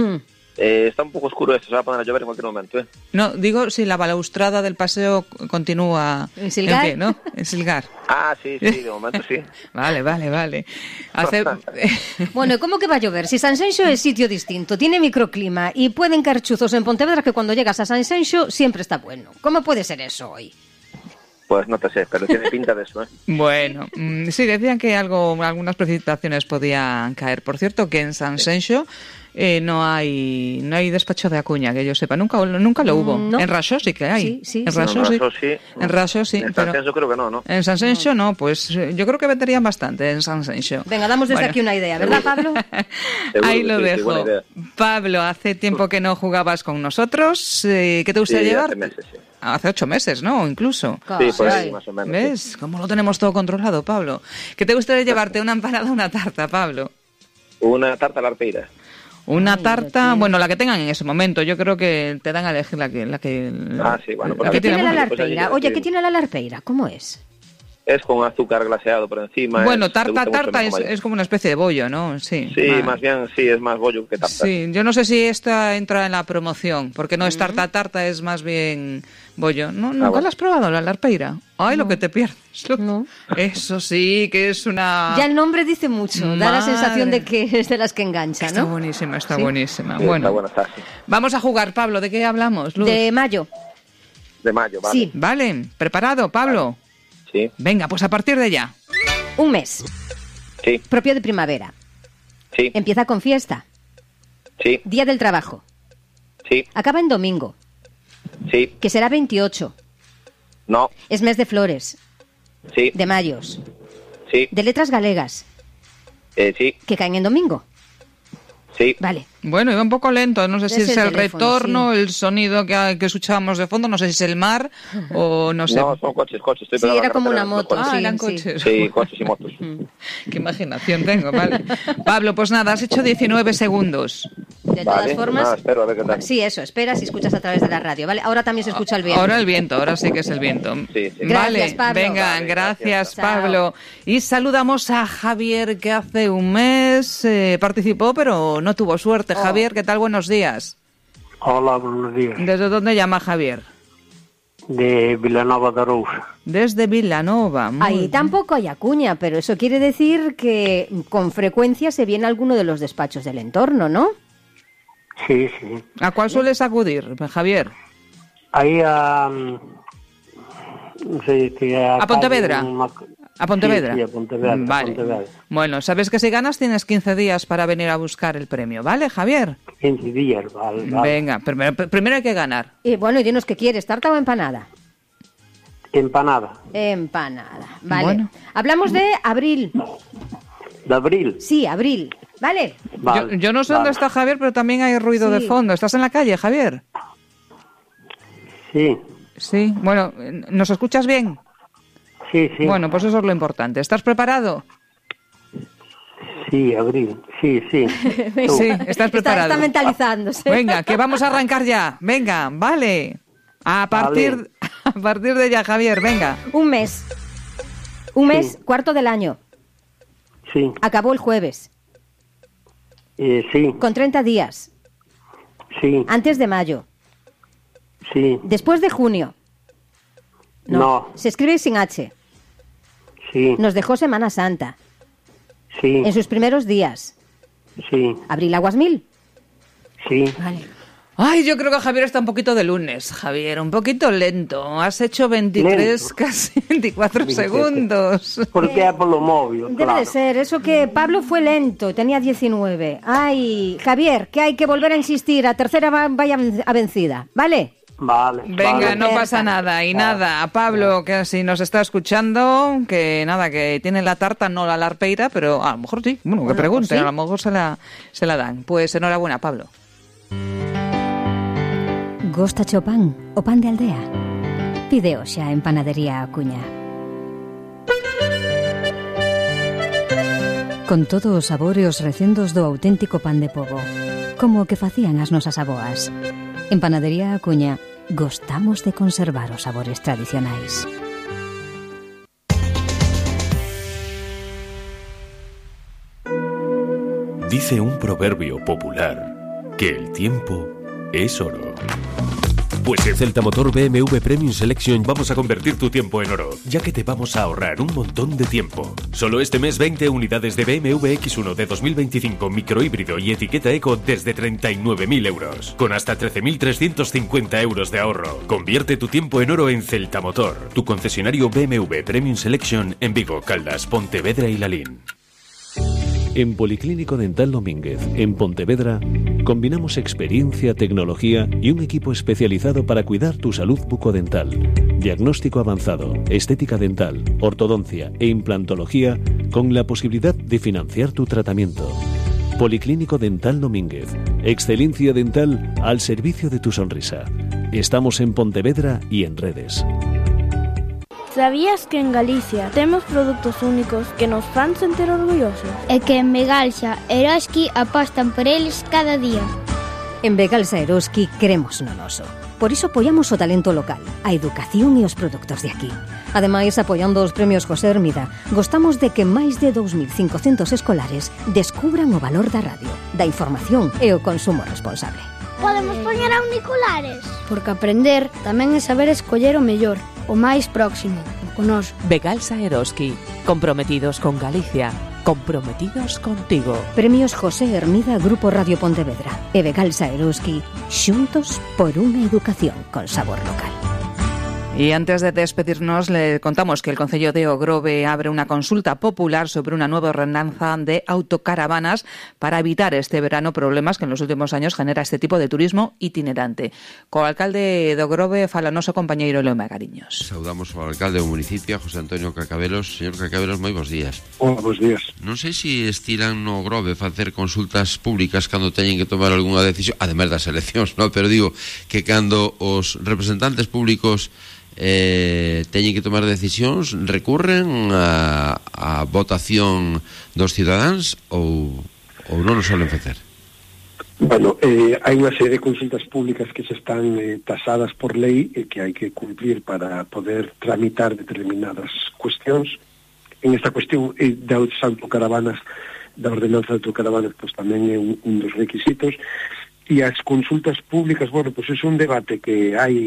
eh, está un poco oscuro esto, se va a poner a llover en cualquier momento, ¿eh? No, digo si la balaustrada del paseo continúa en Silgar, en pie, ¿no? En Silgar. Ah, sí, sí, de momento sí. Vale, vale, vale. Hace... Bueno, ¿cómo que va a llover? Si San Censo es sitio distinto, tiene microclima y pueden caer chuzos en Pontevedra que cuando llegas a San Censo siempre está bueno. ¿Cómo puede ser eso hoy? Pues no te sé, pero tiene pinta de eso, ¿eh? Bueno, sí, decían que algo, algunas precipitaciones podían caer. Por cierto, que en San Censo eh, no hay no hay despacho de Acuña, que yo sepa. Nunca nunca lo hubo. No. En Raxó sí que hay. Sí, sí, en sí. Raxó No, en sí. Raxó sí. En Raxó sí. En pero- San Senso creo que no, ¿no? En San Senso no, pues eh, yo creo que venderían bastante en San Senso. Venga, damos desde Bueno. aquí una idea, ¿verdad, Pablo? Ahí lo sí, sí, dejo. buena idea. Pablo, hace tiempo que no jugabas con nosotros. eh, ¿Qué te gustaría Sí, llevar? hace meses, sí. Hace ocho meses, ¿no? Incluso. Sí, por ahí, más o menos. ¿Ves? sí. ¿Cómo lo tenemos todo controlado, Pablo? ¿Qué te gustaría llevarte? ¿Una empanada o una tarta, Pablo? Una tarta a la arpeira. Una tarta, bueno, la que tengan en ese momento. Yo creo que te dan a elegir la que... La que Ah, sí, bueno. la pues que ¿Qué tiene la pues ahí larpeira? ya Oye, sí. ¿qué tiene la larpeira? ¿Cómo es? Es con azúcar glaseado por encima. Bueno, es- tarta, te gusta mucho tarta mi es, mamá. es como una especie de bollo, ¿no? Sí. Sí, Ah. más bien, sí, es más bollo que tarta. Sí, yo no sé si esta entra en la promoción, porque no es tarta tarta, es más bien bollo. ¿No, ¿Nunca bueno. la has probado, la larpeira? Ay, lo que te pierdes. Lo- Eso sí, que es una... Ya el nombre dice mucho, da la Madre. sensación de que es de las que engancha, Está ¿no? buenísima, está Sí. buenísima. Sí, Bueno, está buena, está, sí. vamos a jugar, Pablo. ¿De qué hablamos, Luz? De mayo. De mayo, vale. Sí. Vale, ¿preparado, Pablo? Sí. Venga, pues a partir de ya. Un mes. Sí. Propio de primavera. Sí. Empieza con fiesta. Sí. Día del trabajo. Sí. Acaba en domingo, Sí. que será veintiocho. No. Es mes de flores, Sí. de mayos, Sí. de letras galegas, Eh, sí. que caen en domingo. Sí. Vale. Bueno, iba un poco lento. No sé si Es es el el teléfono, retorno, el sonido que, que escuchábamos de fondo, no sé si es el mar o no sé. No, son coches, coches. Estoy Sí, pegado a la era como carretera, una los moto, coches. Ah, sí, eran sí. coches. Sí, coches y motos. Qué imaginación tengo, vale. Pablo, pues nada, has hecho diecinueve segundos. De todas Vale, formas... nada, espero a ver qué tal. Sí, eso, espera si escuchas a través de la radio, ¿vale? Ahora también se escucha el viento. Ahora el viento, ahora sí que es el viento. Sí, sí. Vale, Gracias, Pablo. venga, Vale, gracias, gracias. Pablo. Y saludamos a Javier, que hace un mes eh, participó, pero no tuvo suerte. Oh. Javier, ¿qué tal? Buenos días. Hola, buenos días. ¿Desde dónde llama Javier? De Vilanova de Arousa. Desde Vilanova. Muy Ahí bien. tampoco hay acuña, pero eso quiere decir que con frecuencia se viene a alguno de los despachos del entorno, ¿no? Sí, sí. ¿A cuál sueles acudir, Javier? Ahí a... No sé, que a, ¿A Pontevedra? calle, una- ¿A Pontevedra? Sí, sí, a Pontevedra, a Vale. Pontevedra. Bueno, sabes que si ganas tienes quince días para venir a buscar el premio, ¿vale, Javier? quince días, vale, vale. Venga, primero, primero hay que ganar. Y bueno, y dinos qué quieres, ¿tarta o empanada? Empanada. Empanada, vale. Bueno. Hablamos de abril. ¿De abril? Sí, abril, ¿vale? Vale, yo, yo no sé vale. dónde está Javier, pero también hay ruido Sí. de fondo. ¿Estás en la calle, Javier? Sí, Sí. Bueno, ¿nos escuchas bien? sí, sí. Bueno, pues eso es lo importante. ¿Estás preparado? Sí, abril. Sí, sí. Tú. Sí, estás Está, preparado. está mentalizándose. Venga, que vamos a arrancar ya. Venga, vale. A partir, Vale. a partir de ya, Javier, venga. Un mes. Un mes, Sí. cuarto del año. Sí, Acabó el jueves. eh, sí, Con treinta días. sí, Antes de mayo. sí. Después de junio. No, Se escribe sin H. sí, Nos dejó Semana Santa. sí, En sus primeros días. sí, Abril Aguas Mil. sí. Vale. Ay, yo creo que Javier está un poquito de lunes, Javier, un poquito lento. Has hecho veintitrés, Lento. casi veinticuatro segundos. Porque é polo móvil, Debe claro. de ser, eso que Pablo fue lento, tenía diecinueve. Ay, Javier, que hay que volver a insistir, a tercera va- vaya a vencida, ¿vale? Vale. Venga, vale. no pasa nada. Y nada, a Pablo, que si nos está escuchando, que nada, que tiene la tarta, no la larpeira, pero a lo mejor sí. Bueno, que Bueno, pregunte, pues sí. a lo mejor se la, se la dan. Pues enhorabuena, Pablo. Gostache o pan, o pan de aldea. Pide xa en Panadería Acuña. Con todos os sabores recendos do auténtico pan de pobo, como o que facían as nosas aboas. En Panadería Acuña gostamos de conservar os sabores tradicionais. Dice un proverbio popular que el tiempo es oro. Pues en Celta Motor B M W Premium Selection vamos a convertir tu tiempo en oro, ya que te vamos a ahorrar un montón de tiempo. Solo este mes veinte unidades de B M W X uno de dos mil veinticinco microhíbrido y etiqueta eco desde treinta y nueve mil euros, con hasta trece mil trescientos cincuenta euros de ahorro. Convierte tu tiempo en oro en Celta Motor, tu concesionario B M W Premium Selection en Vigo, Caldas, Pontevedra y Lalín. En Policlínico Dental Domínguez, en Pontevedra, combinamos experiencia, tecnología y un equipo especializado para cuidar tu salud bucodental. Diagnóstico avanzado, estética dental, ortodoncia e implantología con la posibilidad de financiar tu tratamiento. Policlínico Dental Domínguez, excelencia dental al servicio de tu sonrisa. Estamos en Pontevedra y en redes. Sabías que en Galicia temos produtos únicos que nos fan sentir orgullosos? E que en Begalsa Eroski apostan por eles cada día. En Begalsa Eroski queremos no noso. Por iso apoiamos o talento local, a educación e os produtos de aquí. Ademais, apoiando os premios José Hermida, gostamos de que máis de dous mil cincocentos escolares descubran o valor da radio, da información e o consumo responsable. Podemos poñer auriculares? Porque aprender tamén é saber escoller o mellor, o máis próximo, con nós. Begalsa Eroski, comprometidos con Galicia, comprometidos contigo. Premios José Hermida, Grupo Radio Pontevedra e Begalsa Eroski, xuntos por unha educación con sabor local. Y antes de despedirnos, le contamos que el Concello de Ogrove abre una consulta popular sobre una nueva ordenanza de autocaravanas para evitar este verano problemas que en los últimos años genera este tipo de turismo itinerante. Co alcalde de Ogrove fala noso compañeiro Leo Magariños. Saudamos ao alcalde do municipio, José Antonio Cacabelos. Señor Cacabelos, moi bons días. Hola, bons días. Non sei se estiran no Ogrove facer consultas públicas cando teñen que tomar algunha decisión, ademais das eleccións, no? Pero digo que cando os representantes públicos Eh, teñen que tomar decisións, recurren a, a votación dos cidadáns ou, ou non o solen facer? Bueno, eh, hai unha serie de consultas públicas que se están eh, tasadas por lei e que hai que cumplir para poder tramitar determinadas cuestións. En esta cuestión eh, das autocaravanas, da ordenanza de autocaravanas, pues tamén é un, un dos requisitos. E as consultas públicas, bueno, pois pues é un debate que hai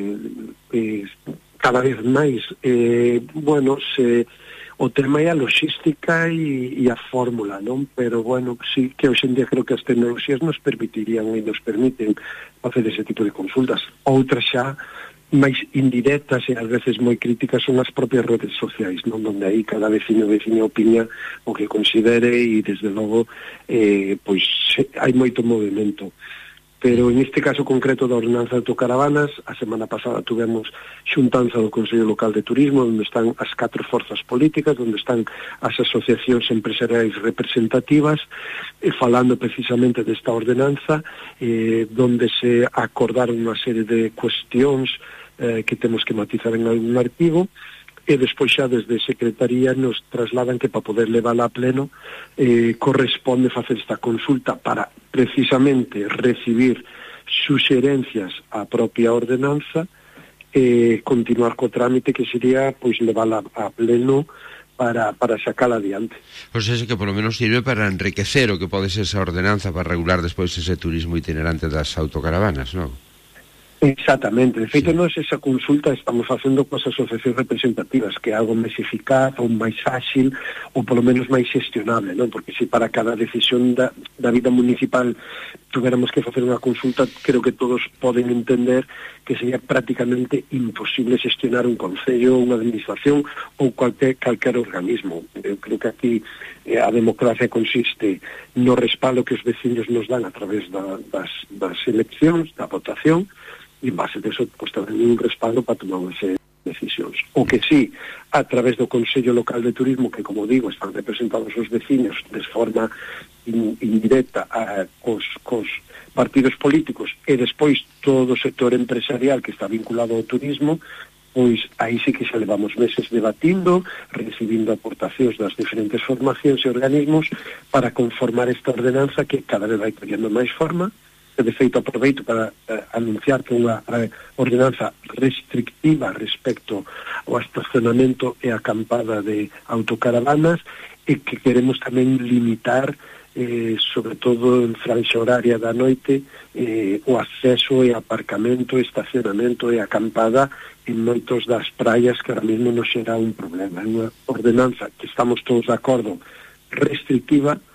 eh, cada vez máis. Eh, bueno, se, o tema é a logística e, e a fórmula, non? Pero, bueno, sí que hoxe en día creo que as tecnoloxías nos permitirían e nos permiten facer ese tipo de consultas. Outras xa máis indirectas e ás veces moi críticas son as propias redes sociais, non? Donde aí cada veciño veciña opina o que considere e desde logo eh, pois hai moito movimento. Pero en este caso concreto da ordenanza de autocaravanas, a semana pasada tuvemos xuntanza do Consello Local de Turismo, onde están as catro forzas políticas, onde están as asociacións empresariais representativas, e falando precisamente desta ordenanza, eh, donde se acordaron unha serie de cuestións eh, que temos que matizar en algún artigo, e despois xa desde Secretaría nos trasladan que para poder levála a pleno eh, corresponde facer esta consulta para precisamente recibir suxerencias á propia ordenanza e eh, continuar co trámite que sería pois levála a pleno para, para sacala adiante. Pois é que polo menos sirve para enriquecer o que pode ser esa ordenanza para regular despois ese turismo itinerante das autocaravanas, non? Exactamente, de feito, sí. Nós esa consulta estamos facendo coas asociacións representativas, que é algo máis eficaz ou máis áxil ou polo menos máis xestionable, non? Porque se para cada decisión da, da vida municipal tuviéramos que facer unha consulta, creo que todos poden entender que sería prácticamente imposible xestionar un concello, unha administración ou cualquier, cualquier organismo. Eu creo que aquí eh, a democracia consiste no respaldo que os veciños nos dan a través da, das, das eleccións, da votación, e en base deso, pois, tamén un respaldo para tomar esas decisións. O que sí, a través do Consello Local de Turismo, que, como digo, están representados os veciños de forma in, indirecta a, cos, cos partidos políticos e despois todo o sector empresarial que está vinculado ao turismo, pois aí sí que xa levamos meses debatindo, recibindo aportacións das diferentes formacións e organismos para conformar esta ordenanza que cada vez vai collendo máis forma. De feito, aproveito para eh, anunciar que unha eh, ordenanza restrictiva respecto ao estacionamento e acampada de autocaravanas e que queremos tamén limitar, eh, sobre todo en franxa horaria da noite, eh, o acceso e aparcamento, estacionamento e acampada en moitos das praias, que ahora mesmo non será un problema. É unha ordenanza que estamos todos de acordo restrictiva,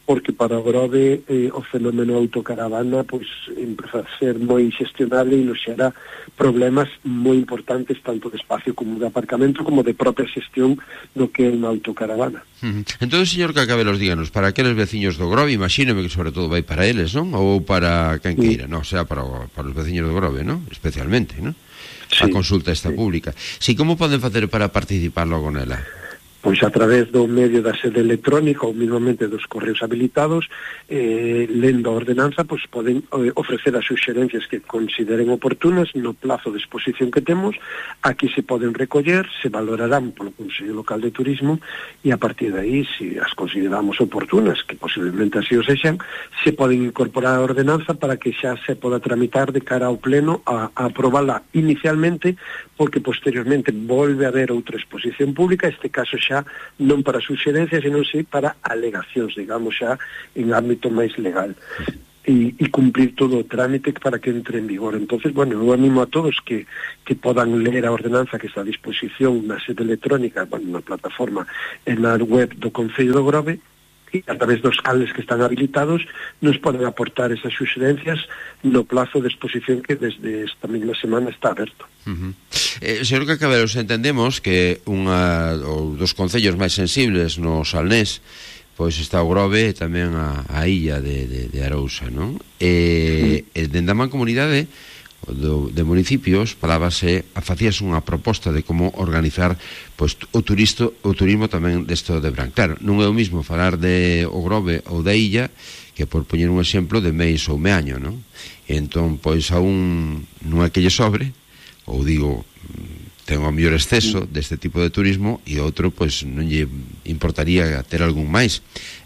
porque para o Grove eh, o fenómeno autocaravana pois empeza a ser moi xestionable e nos xera problemas moi importantes tanto de espacio como de aparcamento como de propia xestión do que é unha autocaravana. Uh-huh. Entón, señor Cacabelos, díganos, para aqueles veciños do Grove, imagíneme que sobre todo vai para eles, non? Ou para quen queira, non? O sea, para, para os veciños do Grove, non? Especialmente, non? Sí, a consulta esta sí. pública. Si, como poden facer para participar logo nela? Pois a través do medio da sede electrónica ou mismamente dos correos habilitados, eh, lendo a ordenanza, pois poden eh, ofrecer as suxerencias que consideren oportunas no plazo de exposición que temos. Aquí se poden recoller, se valorarán polo Consello Local de Turismo e a partir de aí, se as consideramos oportunas, que posiblemente así o sexan, se poden incorporar a ordenanza para que xa se poda tramitar de cara ao pleno a, a aprobarla inicialmente, porque posteriormente volve a haber outra exposición pública, este caso xa non para suxerencias, senón si para alegacións, digamos, xa en ámbito máis legal e, e cumplir todo o trámite para que entre en vigor. Entonces, bueno, eu animo a todos que, que podan ler a ordenanza que está a disposición na sede electrónica, bueno, na plataforma, en na web do Concello do Grove, e a través dos canles que están habilitados nos poden aportar esas suxerencias no plazo de exposición que desde esta mesma semana está aberto. Uh-huh. eh, Señor Cacabelos, entendemos que unha ou dos concellos máis sensibles no Salnés pois está o Grove e tamén a, a illa de, de, de Arousa, non? E, sí. e dende a mancomunidade Do, de municipios falábase, facíase unha proposta de como organizar pois, o, turisto, o turismo tamén desto de Bran. Claro, non é o mismo falar de o Grove ou da illa que por poñer un exemplo de Meis ou Meaño, non? E entón, pois, a un non é que lle sobre, ou digo, ten o mellor exceso deste tipo de turismo e outro, pois, non lle importaría ter algún máis.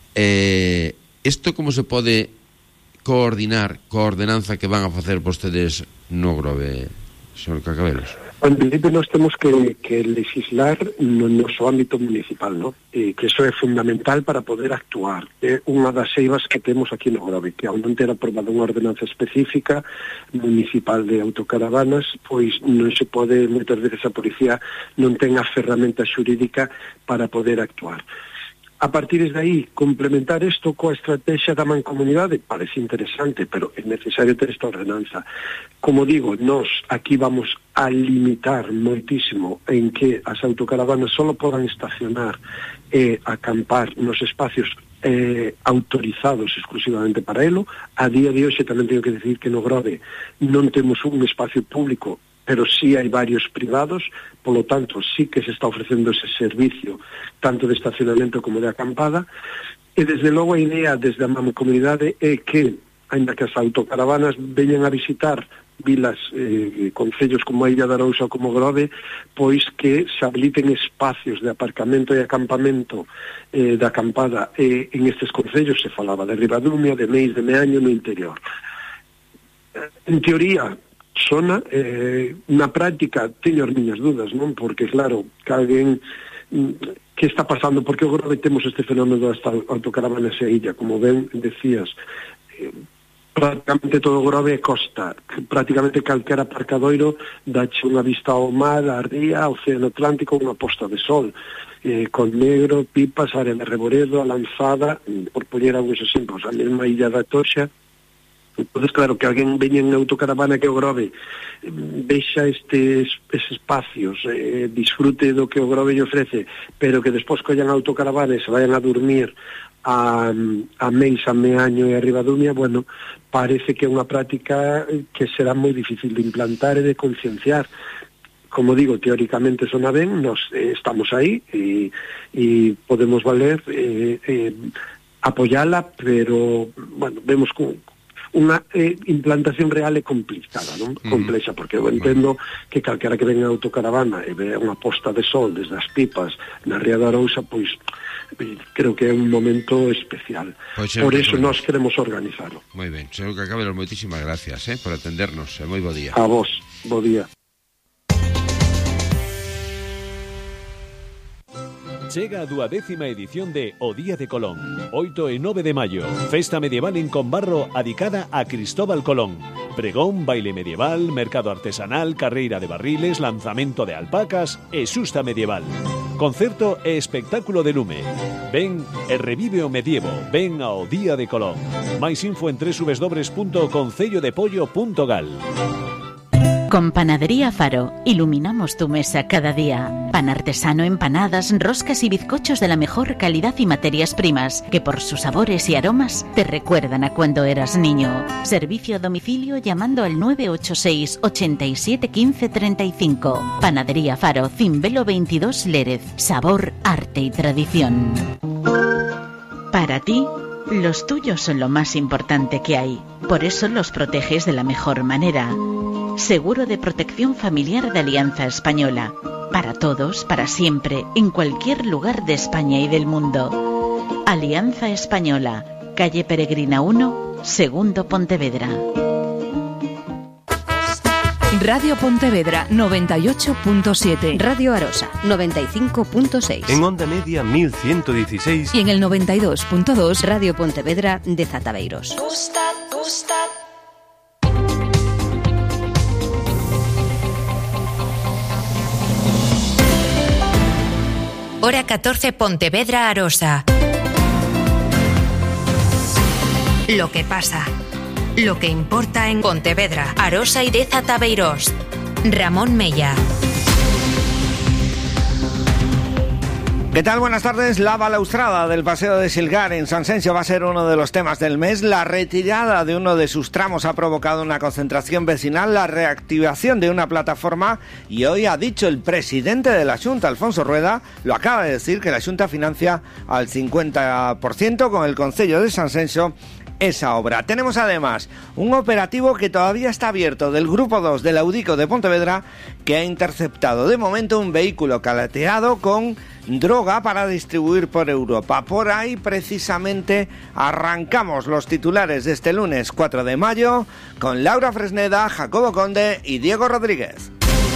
Eh, isto como se pode coordinar coa ordenanza que van a facer vostedes no Grove, señor Cacabelos? En principio nós temos que, que legislar no noso ámbito municipal, ¿no? E que iso é fundamental para poder actuar. É unha das eivas que temos aquí no Grove, que ao non ter aprobado unha ordenanza específica municipal de autocaravanas, pois non se pode, moitas veces a policía non ten a ferramenta xurídica para poder actuar. A partir de aí, complementar isto coa estrategia da mancomunidade parece interesante, pero é necesario ter esta ordenanza. Como digo, nós aquí vamos a limitar moitísimo en que as autocaravanas só podan estacionar e acampar nos espacios eh, autorizados exclusivamente para elo. A día de hoxe tamén teño que decir que no Grove non temos un espacio público, pero sí hai varios privados, polo tanto, sí que se está ofrecendo ese servicio, tanto de estacionamento como de acampada, e desde logo a idea desde a mancomunidade é que, ainda que as autocaravanas veñan a visitar vilas, eh, concellos como a Illa de Arousa ou como Grove, pois que se habiliten espacios de aparcamento e acampamento eh, de acampada, e en estes concellos se falaba de Ribadumia, de Meis, de Meaño no interior. En teoría, sona, eh, na práctica teño as miñas dudas, non? Porque claro, que alguén que está pasando, porque o Grove temos este fenómeno das autocaravanas e illa, como ben decías, eh, prácticamente todo o Grove é costa, prácticamente calquera aparcadoiro dache unha vista ao mar, á ría, ao Océano Atlántico, unha posta de sol, eh, con Negro, Pipas, área de Reboredo, a Lanzada, por poñer algúns exemplos, a mesma Illa da Toxa. Entonces, claro, que alguén veña en autocaravana que o Grove vexa estes, estes espacios, eh, disfrute do que o Grove lle ofrece, pero que despois collan a autocaravana e se vayan a dormir a, a Meis, a Meaño e a Ribadumia, bueno, parece que é unha práctica que será moi difícil de implantar e de concienciar. Como digo, teóricamente sona ben, nos eh, estamos aí e, e podemos valer eh, eh, apoyala, pero, bueno, vemos como unha eh, implantación real é complicada, non? Mm. Complexa, porque eu entendo que calquera que venga a autocaravana e vea unha posta de sol desde as Pipas na Ría de Arousa, pois creo que é un momento especial. Pues, por iso nós queremos organizarlo. Moi ben, señor Cacabelos, moitísimas gracias eh, por atendernos, e moi bo día. A vos, bo día. Chega a duodécima edición de O Día de Colón, oito e nove de maio, festa medieval en Combarro adicada a Cristóbal Colón. Pregón, baile medieval, mercado artesanal, carreira de barriles, lanzamento de alpacas e xusta medieval. concerto e espectáculo de lume. Ven e revive o medievo, ven ao Día de Colón. Máis info en doble u doble u doble u punto concello de pollo punto gal. Con Panadería Faro, iluminamos tu mesa cada día. Pan artesano, empanadas, roscas y bizcochos de la mejor calidad y materias primas, que por sus sabores y aromas te recuerdan a cuando eras niño. Servicio a domicilio llamando al nueve ocho seis, ochenta y siete, quince, treinta y cinco. Panadería Faro, Cimbelo veintidós Lérez. Sabor, arte y tradición. Para ti, los tuyos son lo más importante que hay. Por eso los proteges de la mejor manera. Seguro de protección familiar de Alianza Española. Para todos, para siempre, en cualquier lugar de España y del mundo. Alianza Española, calle Peregrina uno, segundo Pontevedra. Radio Pontevedra noventa y ocho punto siete. Radio Arosa noventa y cinco punto seis. En onda media mil ciento dieciséis. Y en el noventa y dos punto dos. Radio Pontevedra de Zataveiros. Gusta, gusta. Hora catorce, Pontevedra, Arosa. Lo que pasa, lo que importa en Pontevedra, Arosa y Deza Tabeiros. Ramón Mella. ¿Qué tal? Buenas tardes. La balaustrada del Paseo de Silgar en Sanxenxo va a ser uno de los temas del mes. La retirada de uno de sus tramos ha provocado una concentración vecinal, la reactivación de una plataforma y hoy ha dicho el presidente de la Xunta, Alfonso Rueda, lo acaba de decir, que la Xunta financia al cincuenta por ciento con el Concello de Sanxenxo esa obra. Tenemos además un operativo que todavía está abierto del Grupo dos del Audico de Pontevedra, que ha interceptado de momento un vehículo calateado con droga para distribuir por Europa. Por ahí precisamente arrancamos los titulares de este lunes cuatro de mayo con Laura Fresneda, Jacobo Conde y Diego Rodríguez.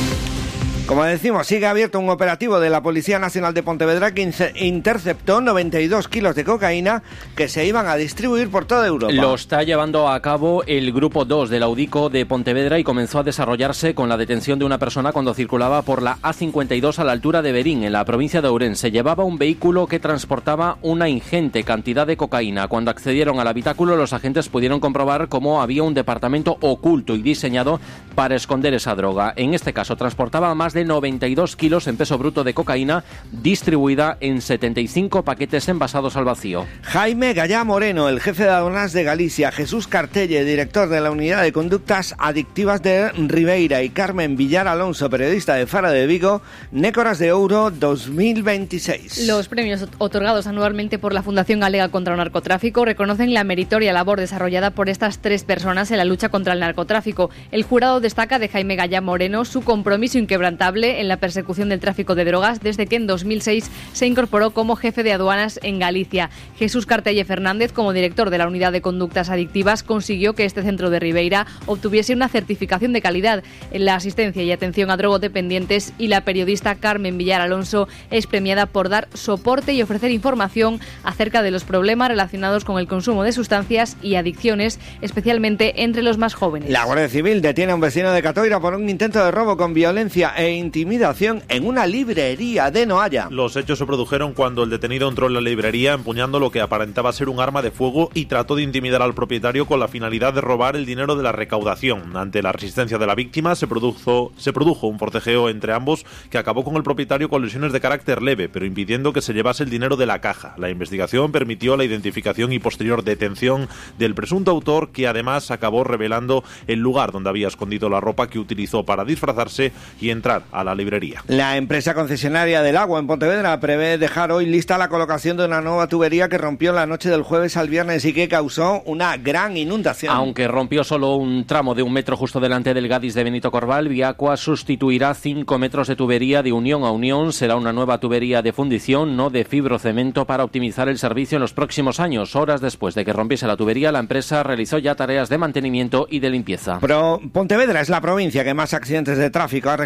Como decimos, sigue abierto un operativo de la Policía Nacional de Pontevedra que interceptó noventa y dos kilos de cocaína que se iban a distribuir por toda Europa. Lo está llevando a cabo el Grupo dos del Audico de Pontevedra y comenzó a desarrollarse con la detención de una persona cuando circulaba por la A cincuenta y dos a la altura de Berín, en la provincia de Ourense. Llevaba un vehículo que transportaba una ingente cantidad de cocaína. Cuando accedieron al habitáculo, los agentes pudieron comprobar cómo había un departamento oculto y diseñado para esconder esa droga. En este caso, transportaba más de noventa y dos kilos en peso bruto de cocaína distribuida en setenta y cinco paquetes envasados al vacío. Jaime Gallá Moreno, el jefe de aduanas de Galicia, Jesús Cartelle, director de la Unidad de Conductas Adictivas de Ribeira, y Carmen Villar Alonso, periodista de Fara de Vigo, Nécoras de Ouro dos mil veintiséis. Los premios otorgados anualmente por la Fundación Galega contra el Narcotráfico reconocen la meritoria labor desarrollada por estas tres personas en la lucha contra el narcotráfico. El jurado destaca de Jaime Gallá Moreno su compromiso inquebrantable en la persecución del tráfico de drogas desde que en dos mil seis se incorporó como jefe de aduanas en Galicia. Jesús Cartelle Fernández, como director de la Unidad de Conductas Adictivas, consiguió que este centro de Ribeira obtuviese una certificación de calidad en la asistencia y atención a drogodependientes, y la periodista Carmen Villar Alonso es premiada por dar soporte y ofrecer información acerca de los problemas relacionados con el consumo de sustancias y adicciones, especialmente entre los más jóvenes. La Guardia Civil detiene a un vecino de Catoira por un intento de robo con violencia e intimidación en una librería de Noalla. Los hechos se produjeron cuando el detenido entró en la librería empuñando lo que aparentaba ser un arma de fuego y trató de intimidar al propietario con la finalidad de robar el dinero de la recaudación. Ante la resistencia de la víctima se produjo, se produjo un forcejeo entre ambos que acabó con el propietario con lesiones de carácter leve, pero impidiendo que se llevase el dinero de la caja. La investigación permitió la identificación y posterior detención del presunto autor, que además acabó revelando el lugar donde había escondido la ropa que utilizó para disfrazarse y entrar a la librería. La empresa concesionaria del agua en Pontevedra prevé dejar hoy lista la colocación de una nueva tubería que rompió la noche del jueves al viernes y que causó una gran inundación. Aunque rompió solo un tramo de un metro justo delante del Gadis de Benito Corval, Viacua sustituirá cinco metros de tubería de unión a unión. Será una nueva tubería de fundición, no de fibrocemento, para optimizar el servicio en los próximos años. Horas después de que rompiese la tubería, la empresa realizó ya tareas de mantenimiento y de limpieza. Pero Pontevedra es la provincia que más accidentes de tráfico ha registrado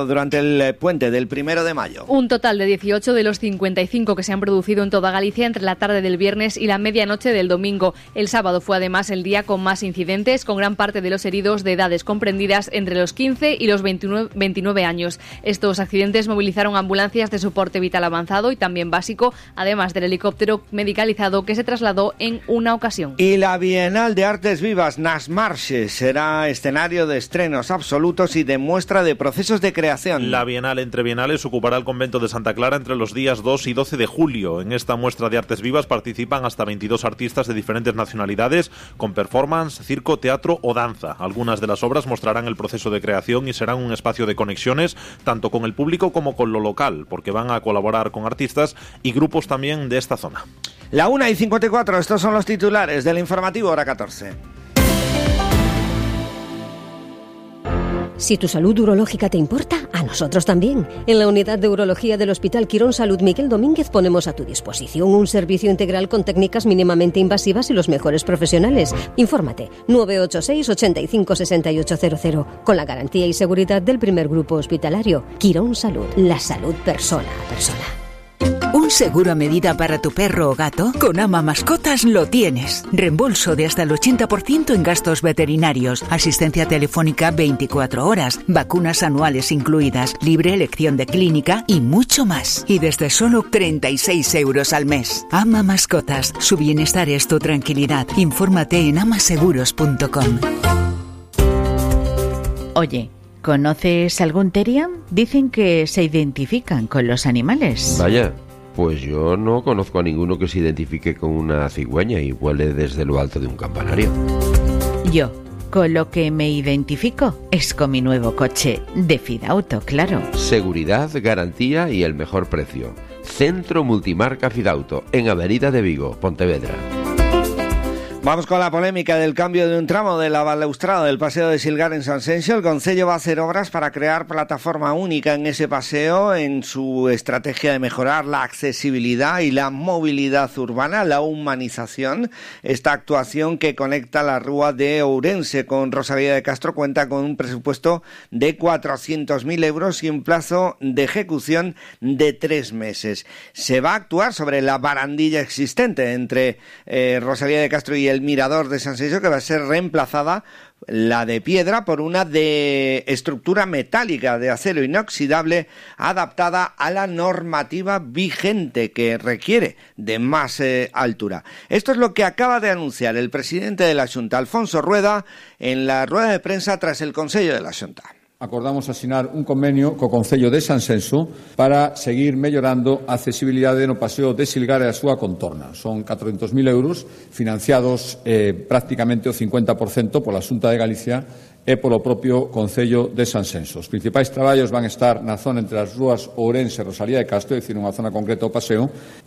pasado durante el puente del primero de mayo? Un total de dieciocho de los cincuenta y cinco que se han producido en toda Galicia entre la tarde del viernes y la medianoche del domingo. El sábado fue además el día con más incidentes, con gran parte de los heridos de edades comprendidas entre los quince y los veintinueve años. Estos accidentes movilizaron ambulancias de soporte vital avanzado y también básico, además del helicóptero medicalizado que se trasladó en una ocasión. Y la Bienal de Artes Vivas Nas Marches será escenario de estrenos absolutos y de muestra de procesos de creación. La Bienal entre Bienales ocupará el convento de Santa Clara entre los días dos y doce de julio. En esta muestra de artes vivas participan hasta veintidós artistas de diferentes nacionalidades con performance, circo, teatro o danza. Algunas de las obras mostrarán el proceso de creación y serán un espacio de conexiones tanto con el público como con lo local, porque van a colaborar con artistas y grupos también de esta zona. La una y cincuenta y cuatro, estos son los titulares del informativo hora catorce. Si tu salud urológica te importa, a nosotros también. En la unidad de urología del Hospital Quirón Salud Miguel Domínguez ponemos a tu disposición un servicio integral con técnicas mínimamente invasivas y los mejores profesionales. Infórmate nueve ocho seis, ochenta y cinco, sesenta y ocho cero cero con la garantía y seguridad del primer grupo hospitalario. Quirón Salud, la salud persona a persona. ¿Un seguro a medida para tu perro o gato? Con Ama Mascotas lo tienes. Reembolso de hasta el ochenta por ciento en gastos veterinarios, asistencia telefónica veinticuatro horas, vacunas anuales incluidas, libre elección de clínica y mucho más. Y desde solo treinta y seis euros al mes. Ama Mascotas, su bienestar es tu tranquilidad. Infórmate en amaseguros punto com. Oye, ¿conoces algún Teriam? Dicen que se identifican con los animales. Vaya, pues yo no conozco a ninguno que se identifique con una cigüeña y vuele desde lo alto de un campanario. Yo, con lo que me identifico es con mi nuevo coche de Fidauto, claro. Seguridad, garantía y el mejor precio. Centro Multimarca Fidauto, en Avenida de Vigo, Pontevedra. Vamos con la polémica del cambio de un tramo de la balaustrada del paseo de Silgar en Sanxenxo. El Concello va a hacer obras para crear plataforma única en ese paseo en su estrategia de mejorar la accesibilidad y la movilidad urbana, la humanización. Esta actuación que conecta la Rúa de Ourense con Rosalía de Castro cuenta con un presupuesto de cuatrocientos mil euros y un plazo de ejecución de tres meses. Se va a actuar sobre la barandilla existente entre eh, Rosalía de Castro y el Mirador de Sanxenxo, que va a ser reemplazada, la de piedra, por una de estructura metálica de acero inoxidable adaptada a la normativa vigente, que requiere de más eh, altura. Esto es lo que acaba de anunciar el presidente de la Xunta, Alfonso Rueda, en la rueda de prensa tras el Consello de la Xunta. Acordamos asinar un convenio co Concello de Sanxenxo para seguir mellorando a accesibilidade no paseo de Silgar e a súa contorna. Son catrocentos mil euros financiados eh, prácticamente o cincuenta por cento pola Xunta de Galicia e polo propio Concello de Sanxenxo. Os principais traballos van estar na zona entre as rúas Ourense e Rosalía de Castro, é dicir, unha zona concreta do paseo.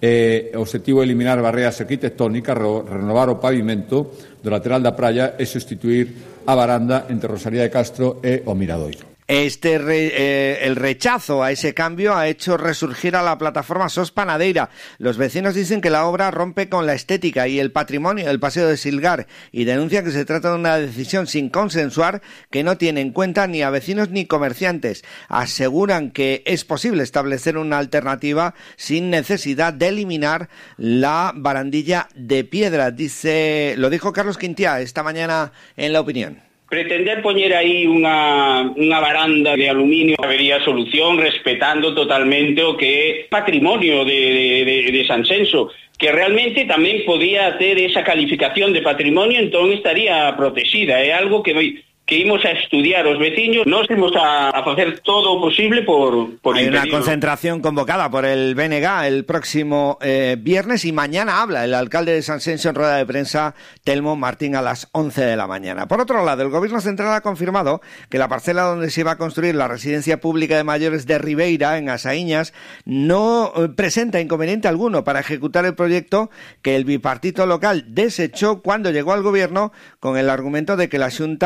E o objetivo é eliminar barreras arquitectónicas, renovar o pavimento do lateral da praia e sustituir a baranda entre Rosalía de Castro e o Miradoiro. Este re, eh, el rechazo a ese cambio ha hecho resurgir a la plataforma Sos Panadeira. Los vecinos dicen que la obra rompe con la estética y el patrimonio del paseo de Silgar y denuncian que se trata de una decisión sin consensuar que no tiene en cuenta ni a vecinos ni comerciantes. Aseguran que es posible establecer una alternativa sin necesidad de eliminar la barandilla de piedra. Dice, lo dijo Carlos Quintiá esta mañana en La Opinión. Pretender poñer aí unha, unha baranda de aluminio habería solución respetando totalmente o que é patrimonio de, de, de Sanxenxo, que realmente tamén podía ter esa calificación de patrimonio, entón estaría protegida. É algo que que imos a estudiar os veciños, nós imos a, a facer todo o posible por, por Hay impedirlo. Una concentración convocada por el B N G el próximo eh, viernes y mañana habla el alcalde de Sanxenxo en rueda de prensa, Telmo Martín, a las once de la mañana. Por otro lado, el Gobierno Central ha confirmado que la parcela donde se va a construir la residencia pública de mayores de Ribeira, en Asaíñas, no eh, presenta inconveniente alguno para ejecutar el proyecto que el bipartito local desechó cuando llegó al Gobierno con el argumento de que la Xunta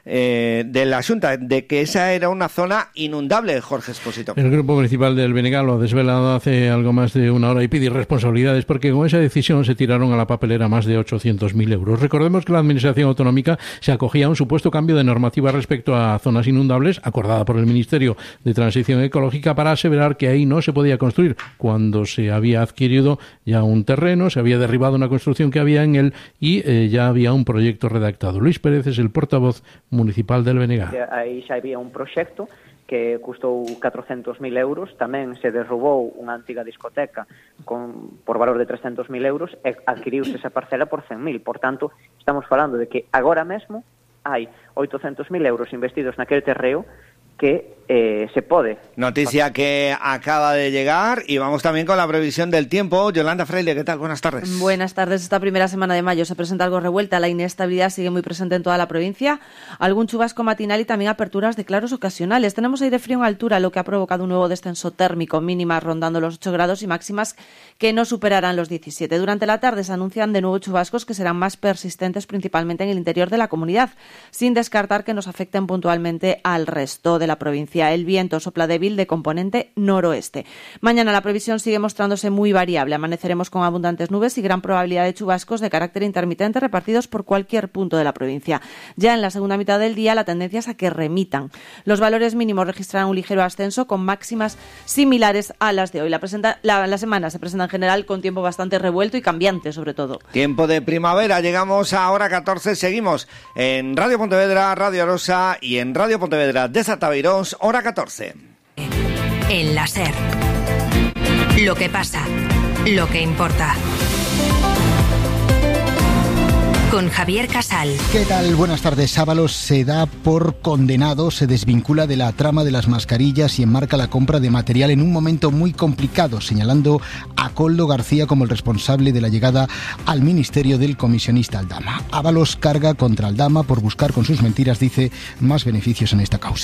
eh, de la Xunta, de que esa era una zona inundable, Jorge Expósito. El Grupo Municipal del B N G lo ha desvelado hace algo más de una hora y pide responsabilidades porque con esa decisión se tiraron a la papelera más de ochocientos mil euros. Recordemos que la Administración Autonómica se acogía a un supuesto cambio de normativa respecto a zonas inundables, acordada por el Ministerio de Transición Ecológica, para aseverar que ahí no se podía construir cuando se había adquirido ya un terreno, se había derribado una construcción que había en él y eh, ya había un proyecto redactado. Luis Pérez es el portavoz municipal del B N G. Aí xa había un proxecto que custou catrocentos mil euros, tamén se derrubou unha antiga discoteca con, por valor de trescentos mil euros e adquiriuse esa parcela por cen mil. Por tanto, estamos falando de que agora mesmo hai oitocentos mil euros investidos naquele terreo que eh, se pode. Noticia que acaba de llegar y vamos también con la previsión del tiempo. Yolanda Freire, ¿qué tal? Buenas tardes. Buenas tardes. Esta primera semana de mayo se presenta algo revuelta. La inestabilidad sigue muy presente en toda la provincia. Algún chubasco matinal y también aperturas de claros ocasionales. Tenemos aire frío en altura, lo que ha provocado un nuevo descenso térmico, mínimas rondando los ocho grados y máximas que no superarán los diecisiete. Durante la tarde se anuncian de nuevo chubascos que serán más persistentes principalmente en el interior de la comunidad, sin descartar que nos afecten puntualmente al resto de la provincia. El viento sopla débil de componente noroeste. Mañana la previsión sigue mostrándose muy variable. Amaneceremos con abundantes nubes y gran probabilidad de chubascos de carácter intermitente repartidos por cualquier punto de la provincia. Ya en la segunda mitad del día la tendencia es a que remitan. Los valores mínimos registrarán un ligero ascenso con máximas similares a las de hoy. La, presenta, la, la semana se presenta en general con tiempo bastante revuelto y cambiante sobre todo. Tiempo de primavera. Llegamos a hora catorce. Seguimos en Radio Pontevedra, Radio Arosa y en Radio Pontevedra de Tabeirós, hora catorce. El láser. Lo que pasa, lo que importa. Con Javier Casal. ¿Qué tal? Buenas tardes. Ábalos se da por condenado, se desvincula de la trama de las mascarillas y enmarca la compra de material en un momento muy complicado, señalando a Koldo García como el responsable de la llegada al ministerio del comisionista Aldama. Ábalos carga contra Aldama por buscar con sus mentiras, dice, más beneficios en esta causa.